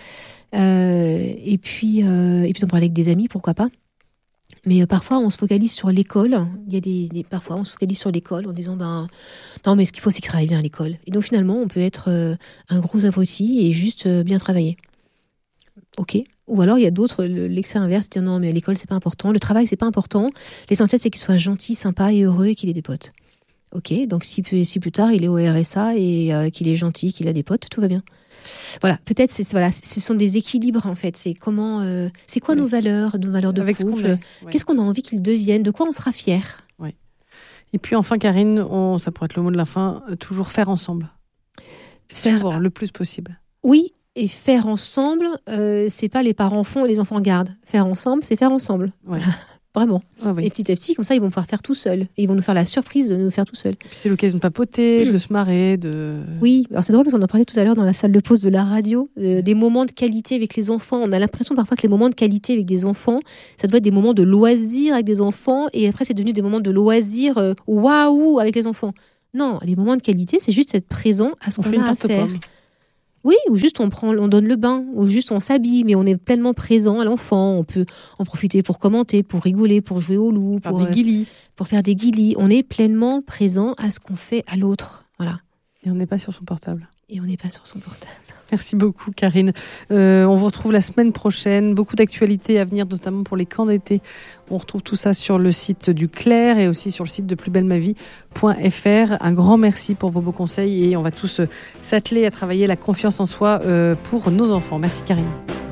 Euh, et, puis, euh, et puis d'en parler avec des amis, pourquoi pas. Mais euh, parfois, on se focalise sur l'école. Il y a des, des, parfois, on se focalise sur l'école en disant ben, non, mais ce qu'il faut, c'est qu'il travaille bien à l'école. Et donc finalement, on peut être euh, un gros abruti et juste euh, bien travailler. Ok. Ou alors, il y a d'autres, l'excès inverse, dire non, mais à l'école, c'est pas important. Le travail, c'est pas important. L'essentiel, c'est qu'il soit gentil, sympa et heureux et qu'il ait des potes. Ok, donc si, si plus tard il est au R S A et euh, qu'il est gentil, qu'il a des potes, tout va bien. Voilà, peut-être c'est, voilà, ce sont des équilibres en fait. C'est comment, euh, c'est quoi oui. nos valeurs, nos valeurs de Avec couple. Ce qu'on Qu'est-ce qu'on a envie qu'ils deviennent, de quoi on sera fier. Oui. Et puis enfin, Karine, on, ça pourrait être le mot de la fin. Euh, toujours faire ensemble. Faire toujours, le plus possible. Oui, et faire ensemble, euh, c'est pas les parents font et les enfants gardent. Faire ensemble, c'est faire ensemble. Ouais. Vraiment. Ah oui. Et petit à petit, comme ça, ils vont pouvoir faire tout seuls. Et ils vont nous faire la surprise de nous faire tout seuls. C'est l'occasion de papoter, mmh. de se marrer. De... Oui, alors c'est drôle parce qu'on en parlait tout à l'heure dans la salle de pause de la radio, euh, des moments de qualité avec les enfants. On a l'impression parfois que les moments de qualité avec des enfants, ça doit être des moments de loisirs avec des enfants. Et après, c'est devenu des moments de loisirs euh, waouh avec les enfants. Non, les moments de qualité, c'est juste être présent à ce on qu'on fait a à faire. Pomme. Oui, ou juste on prend, on donne le bain, ou juste on s'habille, mais on est pleinement présent à l'enfant. On peut en profiter pour commenter, pour rigoler, pour jouer au loup, faire pour des guilis. pour faire des guilis. On est pleinement présent à ce qu'on fait à l'autre. Voilà. Et on n'est pas sur son portable. Et on n'est pas sur son portable. Merci beaucoup, Karine. Euh, on vous retrouve la semaine prochaine. Beaucoup d'actualités à venir, notamment pour les camps d'été. On retrouve tout ça sur le site du Clair et aussi sur le site de plus belle ma vie point f r. Un grand merci pour vos beaux conseils et on va tous euh, s'atteler à travailler la confiance en soi euh, pour nos enfants. Merci, Karine.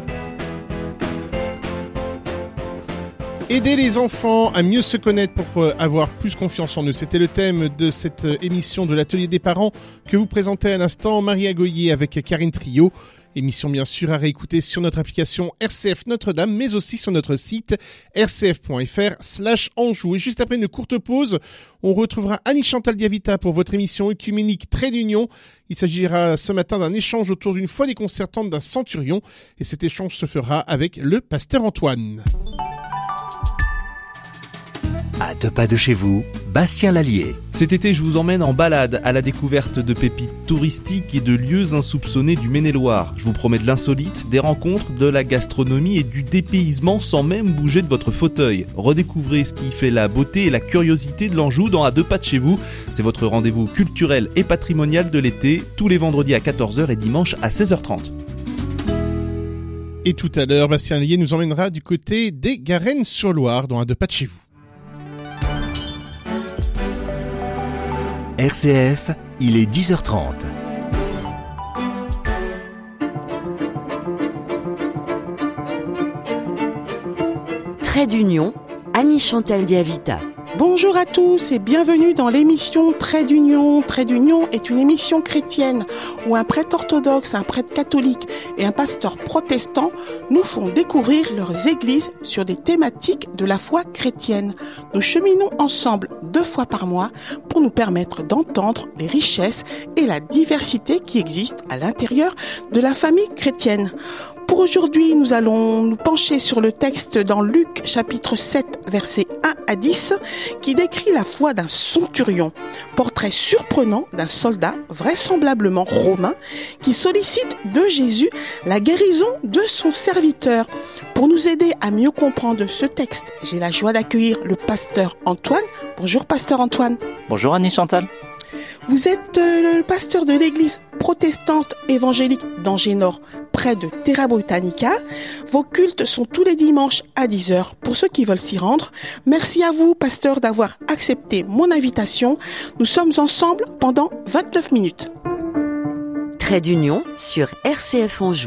Aider les enfants à mieux se connaître pour avoir plus confiance en eux. C'était le thème de cette émission de l'Atelier des parents que vous présentez à l'instant Maria Goyer avec Karine Trio. Émission bien sûr à réécouter sur notre application R C F Notre-Dame, mais aussi sur notre site r c f point f r slash Anjou. Et juste après une courte pause, on retrouvera Annie-Chantal Diavita pour votre émission œcuménique Trait d'Union. Il s'agira ce matin d'un échange autour d'une foi déconcertante d'un centurion. Et cet échange se fera avec le pasteur Antoine. À deux pas de chez vous, Bastien Lallier. Cet été, je vous emmène en balade à la découverte de pépites touristiques et de lieux insoupçonnés du Maine-et-Loire. Je vous promets de l'insolite, des rencontres, de la gastronomie et du dépaysement sans même bouger de votre fauteuil. Redécouvrez ce qui fait la beauté et la curiosité de l'Anjou dans À deux pas de chez vous. C'est votre rendez-vous culturel et patrimonial de l'été, tous les vendredis à quatorze heures et dimanche à seize heures trente. Et tout à l'heure, Bastien Lallier nous emmènera du côté des Garennes-sur-Loire, dans À deux pas de chez vous. R C F, il est dix heures trente. Trait d'union, Annie-Chantal Biavita. Bonjour à tous et bienvenue dans l'émission Trait d'Union. Trait d'Union est une émission chrétienne où un prêtre orthodoxe, un prêtre catholique et un pasteur protestant nous font découvrir leurs églises sur des thématiques de la foi chrétienne. Nous cheminons ensemble deux fois par mois pour nous permettre d'entendre les richesses et la diversité qui existent à l'intérieur de la famille chrétienne. Pour aujourd'hui, nous allons nous pencher sur le texte dans Luc chapitre sept, versets un à dix, qui décrit la foi d'un centurion, portrait surprenant d'un soldat vraisemblablement romain qui sollicite de Jésus la guérison de son serviteur. Pour nous aider à mieux comprendre ce texte, j'ai la joie d'accueillir le pasteur Antoine. Bonjour pasteur Antoine. Bonjour Annie-Chantal. Vous êtes euh, le pasteur de l'église protestante évangélique d'Angers-Nord, près de Terra Britannica. Vos cultes sont tous les dimanches à dix heures pour ceux qui veulent s'y rendre. Merci à vous, pasteur, d'avoir accepté mon invitation. Nous sommes ensemble pendant vingt-neuf minutes. Trait d'union sur R C F Anjou.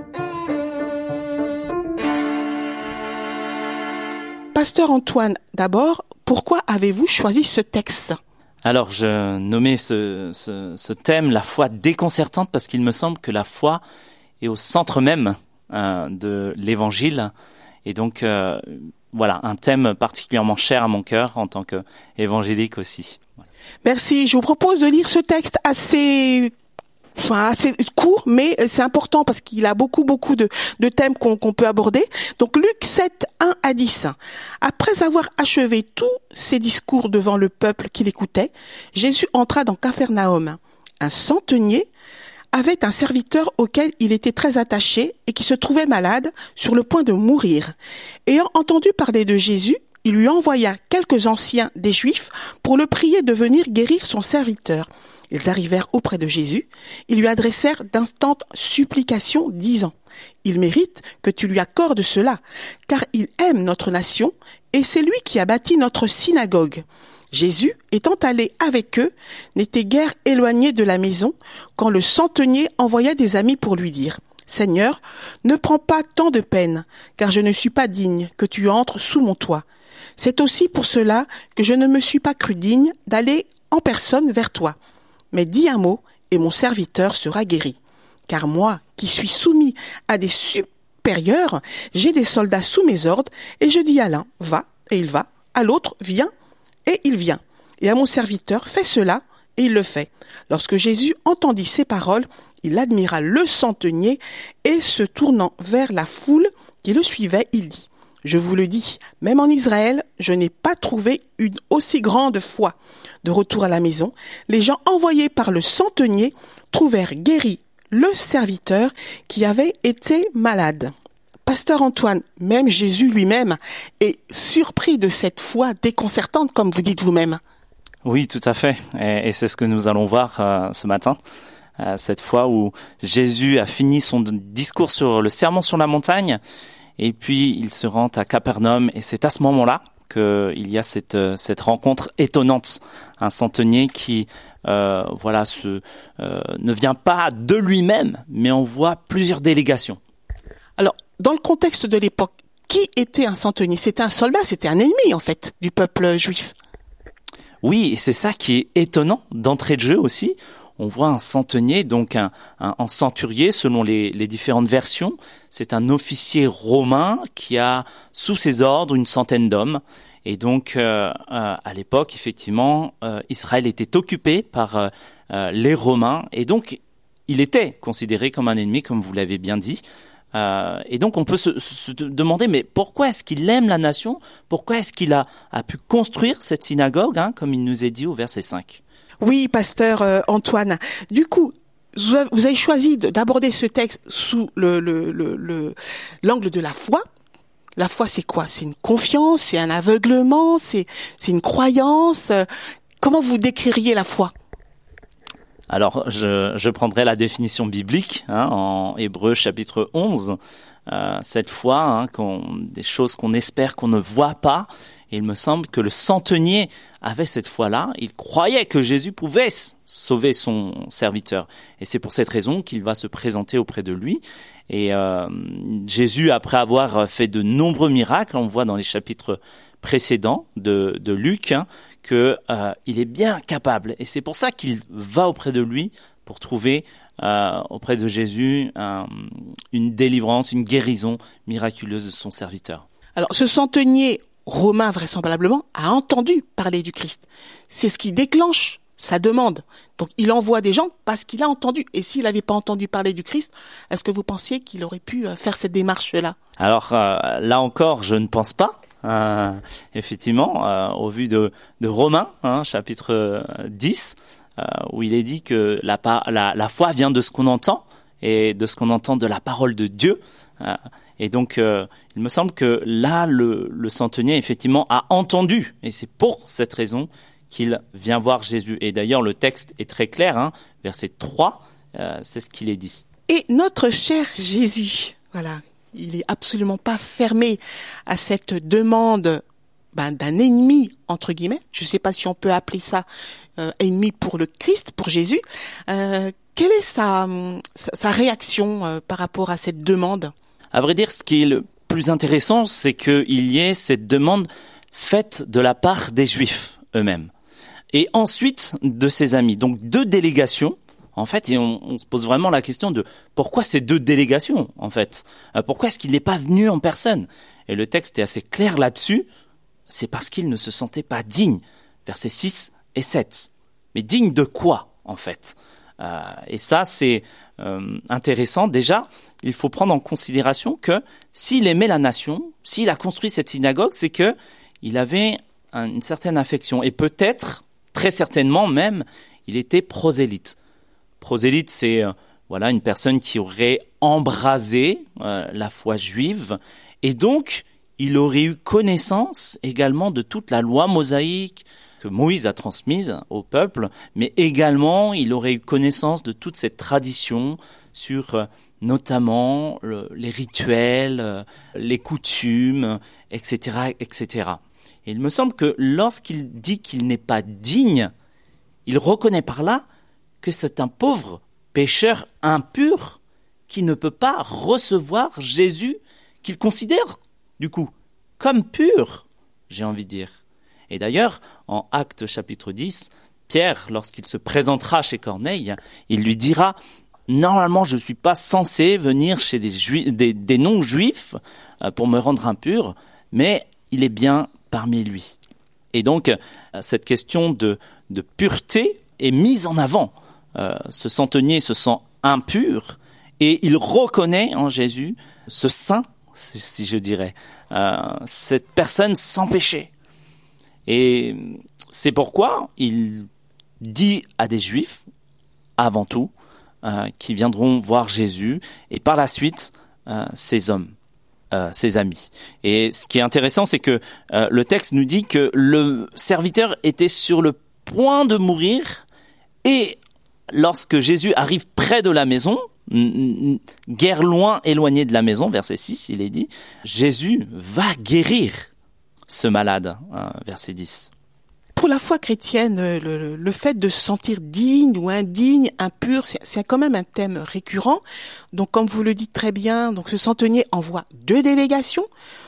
Pasteur Antoine, d'abord, pourquoi avez-vous choisi ce texte ? Alors, je nommais ce, ce, ce thème la foi déconcertante parce qu'il me semble que la foi est au centre même euh, de l'évangile. Et donc, euh, voilà, un thème particulièrement cher à mon cœur en tant qu'évangélique aussi. Voilà. Merci. Je vous propose de lire ce texte assez... Enfin, c'est court, mais c'est important parce qu'il a beaucoup, beaucoup de, de thèmes qu'on, qu'on peut aborder. Donc, Luc sept, un à dix. Après avoir achevé tous ses discours devant le peuple qui l'écoutait, Jésus entra dans Capharnaüm. Un centenier avait un serviteur auquel il était très attaché et qui se trouvait malade, sur le point de mourir. Ayant entendu parler de Jésus, il lui envoya quelques anciens des Juifs pour le prier de venir guérir son serviteur. Ils arrivèrent auprès de Jésus, ils lui adressèrent d'instantes supplications, disant « Il mérite que tu lui accordes cela, car il aime notre nation, et c'est lui qui a bâti notre synagogue. » Jésus, étant allé avec eux, n'était guère éloigné de la maison, quand le centenier envoya des amis pour lui dire « Seigneur, ne prends pas tant de peine, car je ne suis pas digne que tu entres sous mon toit. C'est aussi pour cela que je ne me suis pas cru digne d'aller en personne vers toi. Mais dis un mot, et mon serviteur sera guéri. Car moi, qui suis soumis à des supérieurs, j'ai des soldats sous mes ordres, et je dis à l'un, va, et il va, à l'autre, viens, et il vient. Et à mon serviteur, fais cela, et il le fait. Lorsque Jésus entendit ces paroles, il admira le centenier, et se tournant vers la foule qui le suivait, il dit, je vous le dis, même en Israël, je n'ai pas trouvé une aussi grande foi. De retour à la maison, les gens envoyés par le centenier trouvèrent guéri le serviteur qui avait été malade. Pasteur Antoine, même Jésus lui-même est surpris de cette foi déconcertante, comme vous dites vous-même. Oui, tout à fait. Et, et c'est ce que nous allons voir euh, ce matin. Euh, cette fois où Jésus a fini son discours sur le sermon sur la montagne, et puis il se rend à Capharnaüm, et c'est à ce moment-là qu'il y a cette, cette rencontre étonnante. Un centenier qui euh, voilà, se, euh, ne vient pas de lui-même, mais envoie plusieurs délégations. Alors, dans le contexte de l'époque, qui était un centenier ? C'était un soldat, c'était un ennemi en fait du peuple juif. Oui, et c'est ça qui est étonnant d'entrée de jeu aussi. On voit un centenier, donc un, un, un centurier selon les, les différentes versions. C'est un officier romain qui a sous ses ordres une centaine d'hommes. Et donc, euh, euh, à l'époque, effectivement, euh, Israël était occupé par euh, euh, les Romains. Et donc, il était considéré comme un ennemi, comme vous l'avez bien dit. Euh, et donc on peut se, se demander, mais pourquoi est-ce qu'il aime la nation? Pourquoi est-ce qu'il a, a pu construire cette synagogue, hein, comme il nous est dit au verset cinq? Oui, pasteur euh, Antoine. Du coup, vous avez choisi d'aborder ce texte sous le, le, le, le, l'angle de la foi. La foi, c'est quoi? C'est une confiance, c'est un aveuglement, c'est, c'est une croyance. Comment vous décririez la foi? Alors, je, je prendrai la définition biblique, hein, en Hébreux chapitre onze. Euh, cette foi, hein, qu'on, des choses qu'on espère qu'on ne voit pas. Et il me semble que le centenier avait cette foi-là. Il croyait que Jésus pouvait sauver son serviteur. Et c'est pour cette raison qu'il va se présenter auprès de lui. Et euh, Jésus, après avoir fait de nombreux miracles, on voit dans les chapitres précédents de, de Luc, hein, que euh, il est bien capable. Et c'est pour ça qu'il va auprès de lui pour trouver euh, auprès de Jésus euh, une délivrance, une guérison miraculeuse de son serviteur. Alors, ce centenier romain, vraisemblablement, a entendu parler du Christ. C'est ce qui déclenche sa demande. Donc, il envoie des gens parce qu'il a entendu. Et s'il n'avait pas entendu parler du Christ, est-ce que vous pensiez qu'il aurait pu faire cette démarche-là? Alors, euh, là encore, je ne pense pas. Euh, effectivement, euh, au vu de, de Romains, hein, chapitre dix, euh, où il est dit que la, la, la foi vient de ce qu'on entend et de ce qu'on entend de la parole de Dieu. Euh, et donc, euh, il me semble que là, le, le centenier, effectivement, a entendu. Et c'est pour cette raison qu'il vient voir Jésus. Et d'ailleurs, le texte est très clair, hein, verset trois, euh, c'est ce qu'il est dit. Et notre cher Jésus, voilà, il est absolument pas fermé à cette demande ben, d'un ennemi, entre guillemets. Je ne sais pas si on peut appeler ça euh, ennemi pour le Christ, pour Jésus. Euh, quelle est sa, sa, sa réaction euh, par rapport à cette demande? À vrai dire, ce qui est le plus intéressant, c'est qu'il y ait cette demande faite de la part des Juifs eux-mêmes. Et ensuite, de ses amis. Donc, deux délégations. En fait, et on, on se pose vraiment la question de pourquoi ces deux délégations, en fait. Euh, pourquoi est-ce qu'il n'est pas venu en personne? Et le texte est assez clair là-dessus. C'est parce qu'il ne se sentait pas digne. Versets six et sept. Mais digne de quoi, en fait? euh, Et ça, c'est euh, intéressant. Déjà, il faut prendre en considération que s'il aimait la nation, s'il a construit cette synagogue, c'est que il avait un, une certaine affection. Et peut-être, très certainement même, il était prosélyte. Prosélyte, c'est euh, voilà une personne qui aurait embrasé euh, la foi juive, et donc il aurait eu connaissance également de toute la loi mosaïque que Moïse a transmise au peuple, mais également il aurait eu connaissance de toute cette tradition sur euh, notamment le, les rituels, euh, les coutumes, et cetera, et cetera. Et il me semble que lorsqu'il dit qu'il n'est pas digne, il reconnaît par là que c'est un pauvre pécheur impur qui ne peut pas recevoir Jésus, qu'il considère, du coup, comme pur, j'ai envie de dire. Et d'ailleurs, en Actes chapitre dix, Pierre, lorsqu'il se présentera chez Corneille, il lui dira « Normalement, je ne suis pas censé venir chez des, juifs, des, des non-juifs pour me rendre impur, mais il est bien parmi lui. » Et donc, cette question de, de pureté est mise en avant. Euh, ce centenier se sent impur et il reconnaît en Jésus ce saint, si je dirais, euh, cette personne sans péché. Et c'est pourquoi il dit à des Juifs, avant tout, euh, qui viendront voir Jésus, et par la suite, euh, ses hommes, euh, ses amis. Et ce qui est intéressant, c'est que euh, le texte nous dit que le serviteur était sur le point de mourir, et lorsque Jésus arrive près de la maison, guère loin éloigné de la maison, verset six, il est dit, Jésus va guérir ce malade, hein, verset dix. Pour la foi chrétienne, le, le fait de se sentir digne ou indigne, impur, c'est, c'est quand même un thème récurrent. Donc, comme vous le dites très bien, donc ce centenier envoie deux délégations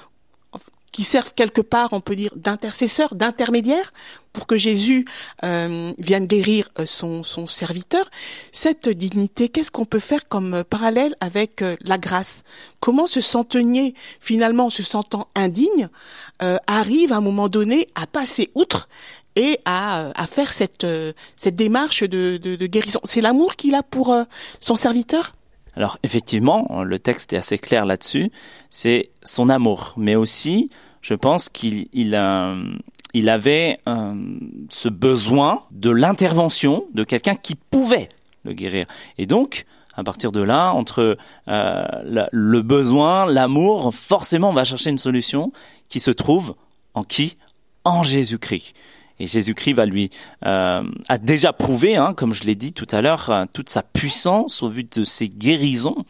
qui servent quelque part, on peut dire, d'intercesseurs, d'intermédiaires, pour que Jésus euh, vienne guérir son, son serviteur. Cette dignité, qu'est-ce qu'on peut faire comme parallèle avec euh, la grâce? Comment ce centenier, finalement, se sentant indigne, euh, arrive à un moment donné à passer outre et à, à faire cette, euh, cette démarche de, de, de guérison? C'est l'amour qu'il a pour euh, son serviteur? Alors effectivement, le texte est assez clair là-dessus, c'est son amour, mais aussi, je pense qu'il il, euh, il avait euh, ce besoin de l'intervention de quelqu'un qui pouvait le guérir. Et donc, à partir de là, entre euh, la, le besoin, l'amour, forcément on va chercher une solution qui se trouve en qui ? En Jésus-Christ. Et Jésus-Christ va lui euh, a déjà prouvé, hein, comme je l'ai dit tout à l'heure, euh, toute sa puissance au vu de ses guérisons.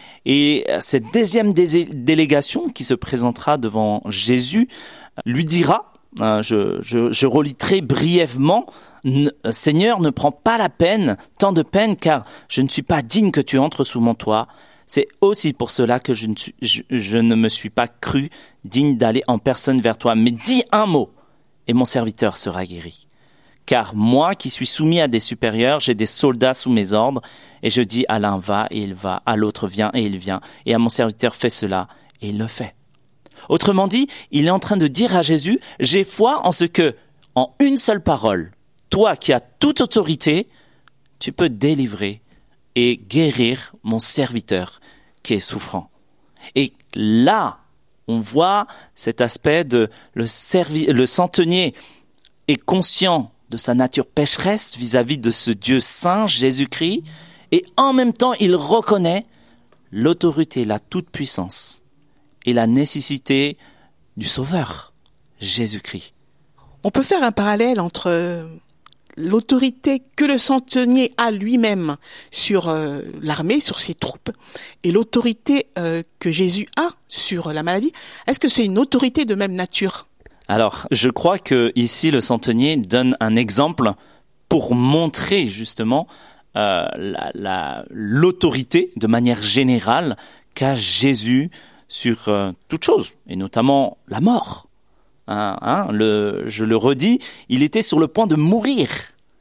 Et cette deuxième dé- délégation qui se présentera devant Jésus lui dira, euh, je, je, je relis très brièvement, « Seigneur, ne prends pas la peine, tant de peine, car je ne suis pas digne que tu entres sous mon toit. C'est aussi pour cela que je ne, suis, je, je ne me suis pas cru digne d'aller en personne vers toi. Mais dis un mot, et mon serviteur sera guéri. Car moi qui suis soumis à des supérieurs, j'ai des soldats sous mes ordres, et je dis à l'un va, et il va, à l'autre viens, et il vient, et à mon serviteur fais cela, et il le fait. » Autrement dit, il est en train de dire à Jésus, « J'ai foi en ce que, en une seule parole, toi qui as toute autorité, tu peux délivrer et guérir mon serviteur qui est souffrant. » Et là, on voit cet aspect de le, servi, le centenier est conscient de sa nature pécheresse vis-à-vis de ce Dieu saint, Jésus-Christ, et en même temps, il reconnaît l'autorité, la toute-puissance et la nécessité du Sauveur, Jésus-Christ. On peut faire un parallèle entre l'autorité que le centenier a lui-même sur euh, l'armée, sur ses troupes, et l'autorité euh, que Jésus a sur la maladie. Est-ce que c'est une autorité de même nature ? Alors, je crois que ici le centenier donne un exemple pour montrer justement euh, la, la, l'autorité de manière générale qu'a Jésus sur euh, toute chose, et notamment la mort. Hein, hein, le, je le redis, il était sur le point de mourir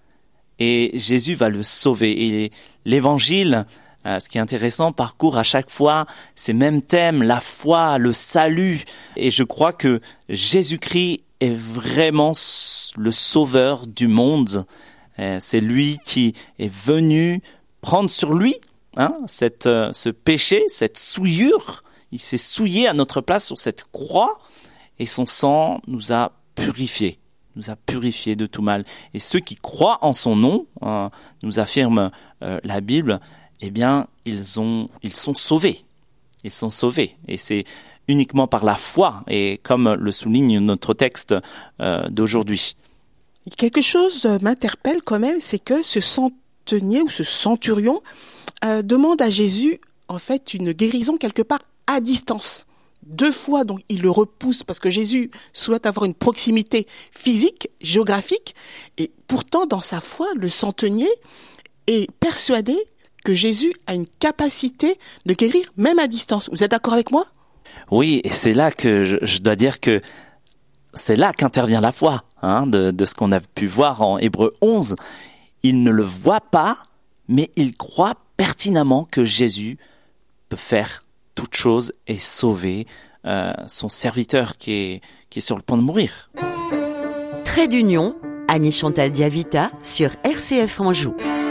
et Jésus va le sauver. Et l'évangile, euh, ce qui est intéressant, parcourt à chaque fois ces mêmes thèmes, la foi, le salut. Et je crois que Jésus-Christ est vraiment le sauveur du monde. Euh, c'est lui qui est venu prendre sur lui hein, cette, euh, ce péché, cette souillure. Il s'est souillé à notre place sur cette croix. Et son sang nous a purifiés, nous a purifiés de tout mal. Et ceux qui croient en son nom, euh, nous affirme euh, la Bible, eh bien, ils, ont, ils sont sauvés. Ils sont sauvés. Et c'est uniquement par la foi, et comme le souligne notre texte euh, d'aujourd'hui. Quelque chose m'interpelle quand même, c'est que ce centenier ou ce centurion euh, demande à Jésus, en fait, une guérison quelque part à distance. Deux fois, donc, il le repousse parce que Jésus souhaite avoir une proximité physique, géographique. Et pourtant, dans sa foi, le centenier est persuadé que Jésus a une capacité de guérir même à distance. Vous êtes d'accord avec moi ? Oui, et c'est là que je, je dois dire que c'est là qu'intervient la foi, hein, de, de ce qu'on a pu voir en Hébreux onze. Il ne le voit pas, mais il croit pertinemment que Jésus peut faire toute chose et sauver euh, son serviteur qui est, qui est sur le point de mourir. Trait d'union, Annie Chantal Diavita sur R C F Anjou.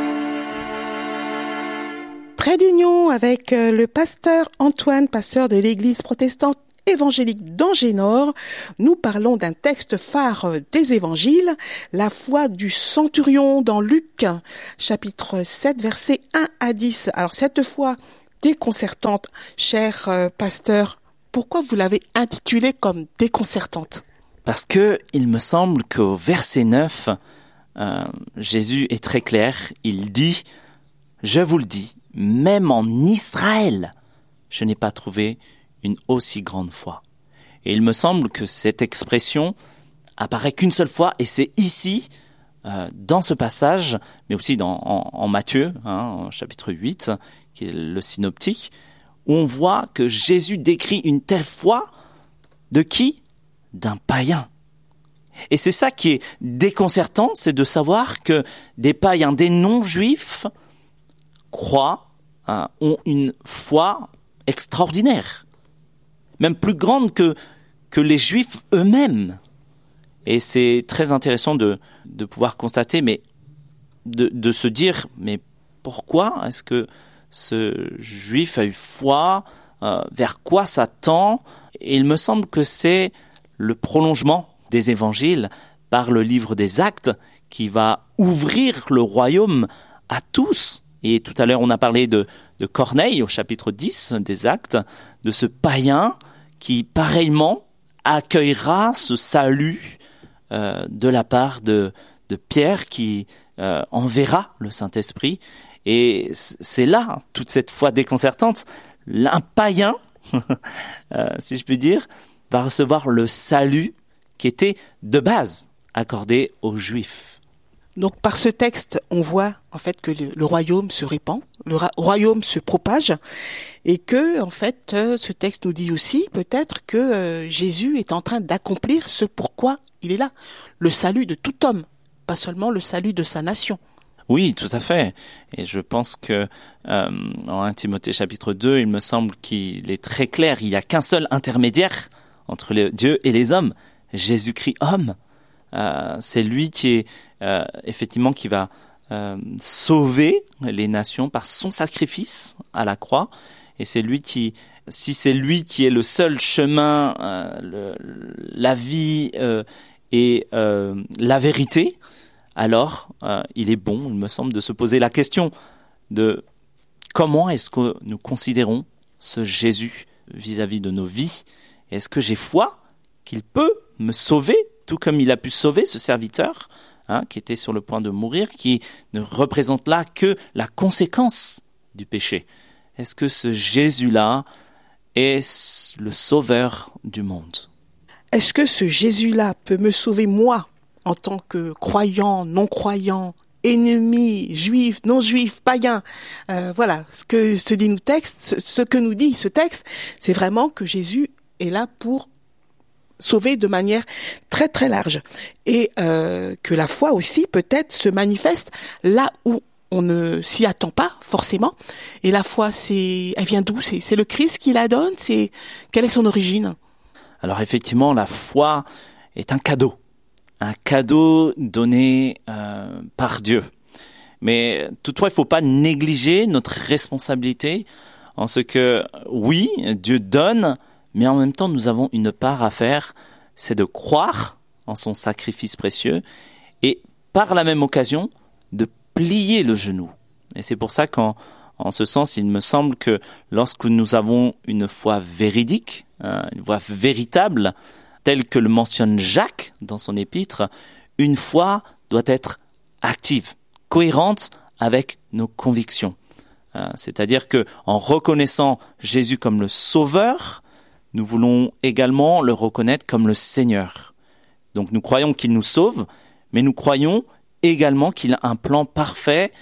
Trait d'union avec le pasteur Antoine, pasteur de l'église protestante évangélique d'Angers-Nord. Nous parlons d'un texte phare des évangiles, la foi du centurion dans Luc, chapitre sept, versets un à dix. Alors cette foi déconcertante, cher euh, pasteur, pourquoi vous l'avez intitulée comme déconcertante ? Parce que il me semble qu'au verset neuf, euh, Jésus est très clair. Il dit, je vous le dis, même en Israël, je n'ai pas trouvé une aussi grande foi. Et il me semble que cette expression apparaît qu'une seule fois, et c'est ici, euh, dans ce passage, mais aussi dans, en, en Matthieu, hein, en chapitre huit, qui est le synoptique, où on voit que Jésus décrit une telle foi de qui ? D'un païen. Et c'est ça qui est déconcertant, c'est de savoir que des païens, des non-juifs, croient, hein, ont une foi extraordinaire, même plus grande que, que les juifs eux-mêmes. Et c'est très intéressant de, de pouvoir constater, mais de, de se dire, mais pourquoi est-ce que ce juif a eu foi, euh, vers quoi ça tend. Et il me semble que c'est le prolongement des évangiles par le livre des Actes qui va ouvrir le royaume à tous. Et tout à l'heure, on a parlé de, de Corneille au chapitre dix des Actes, de ce païen qui, pareillement, accueillera ce salut euh, de la part de, de Pierre qui euh, enverra le Saint-Esprit. Et c'est là, toute cette foi déconcertante, un païen, euh, si je puis dire, va recevoir le salut qui était de base accordé aux Juifs. Donc par ce texte, on voit en fait que le, le royaume se répand, le ra- royaume se propage, et que en fait euh, ce texte nous dit aussi peut-être que euh, Jésus est en train d'accomplir ce pourquoi il est là, le salut de tout homme, pas seulement le salut de sa nation. Oui, tout à fait. Et je pense que euh, en premier Timothée chapitre deux, il me semble qu'il est très clair, il n'y a qu'un seul intermédiaire entre le, Dieu et les hommes, Jésus-Christ homme. Euh, c'est lui qui est euh, effectivement qui va euh, sauver les nations par son sacrifice à la croix, et c'est lui qui, si c'est lui qui est le seul chemin, euh, le, la vie euh, et euh, la vérité, alors euh, il est bon, il me semble, de se poser la question de comment est-ce que nous considérons ce Jésus vis-à-vis de nos vies. Est-ce que j'ai foi qu'il peut me sauver, tout comme il a pu sauver ce serviteur hein, qui était sur le point de mourir, qui ne représente là que la conséquence du péché. Est-ce que ce Jésus-là est le sauveur du monde? Est-ce que ce Jésus-là peut me sauver moi, en tant que croyant, non-croyant, ennemi, juif, non-juif, païen? euh, Voilà, ce que se dit nous texte, ce, ce que nous dit ce texte, c'est vraiment que Jésus est là pour sauver de manière très très large, et euh, que la foi aussi peut-être se manifeste là où on ne s'y attend pas forcément. Et la foi, c'est, elle vient d'où? C'est, c'est le Christ qui la donne. C'est quelle est son origine? Alors effectivement, la foi est un cadeau, un cadeau donné euh, par Dieu. Mais toutefois, il ne faut pas négliger notre responsabilité en ce que oui, Dieu donne. Mais en même temps, nous avons une part à faire, c'est de croire en son sacrifice précieux et par la même occasion, de plier le genou. Et c'est pour ça qu'en en ce sens, il me semble que lorsque nous avons une foi véridique, hein, une foi véritable, telle que le mentionne Jacques dans son épître, une foi doit être active, cohérente avec nos convictions. Hein, c'est-à-dire que en reconnaissant Jésus comme le Sauveur, nous voulons également le reconnaître comme le Seigneur. Donc nous croyons qu'il nous sauve, mais nous croyons également qu'il a un plan parfait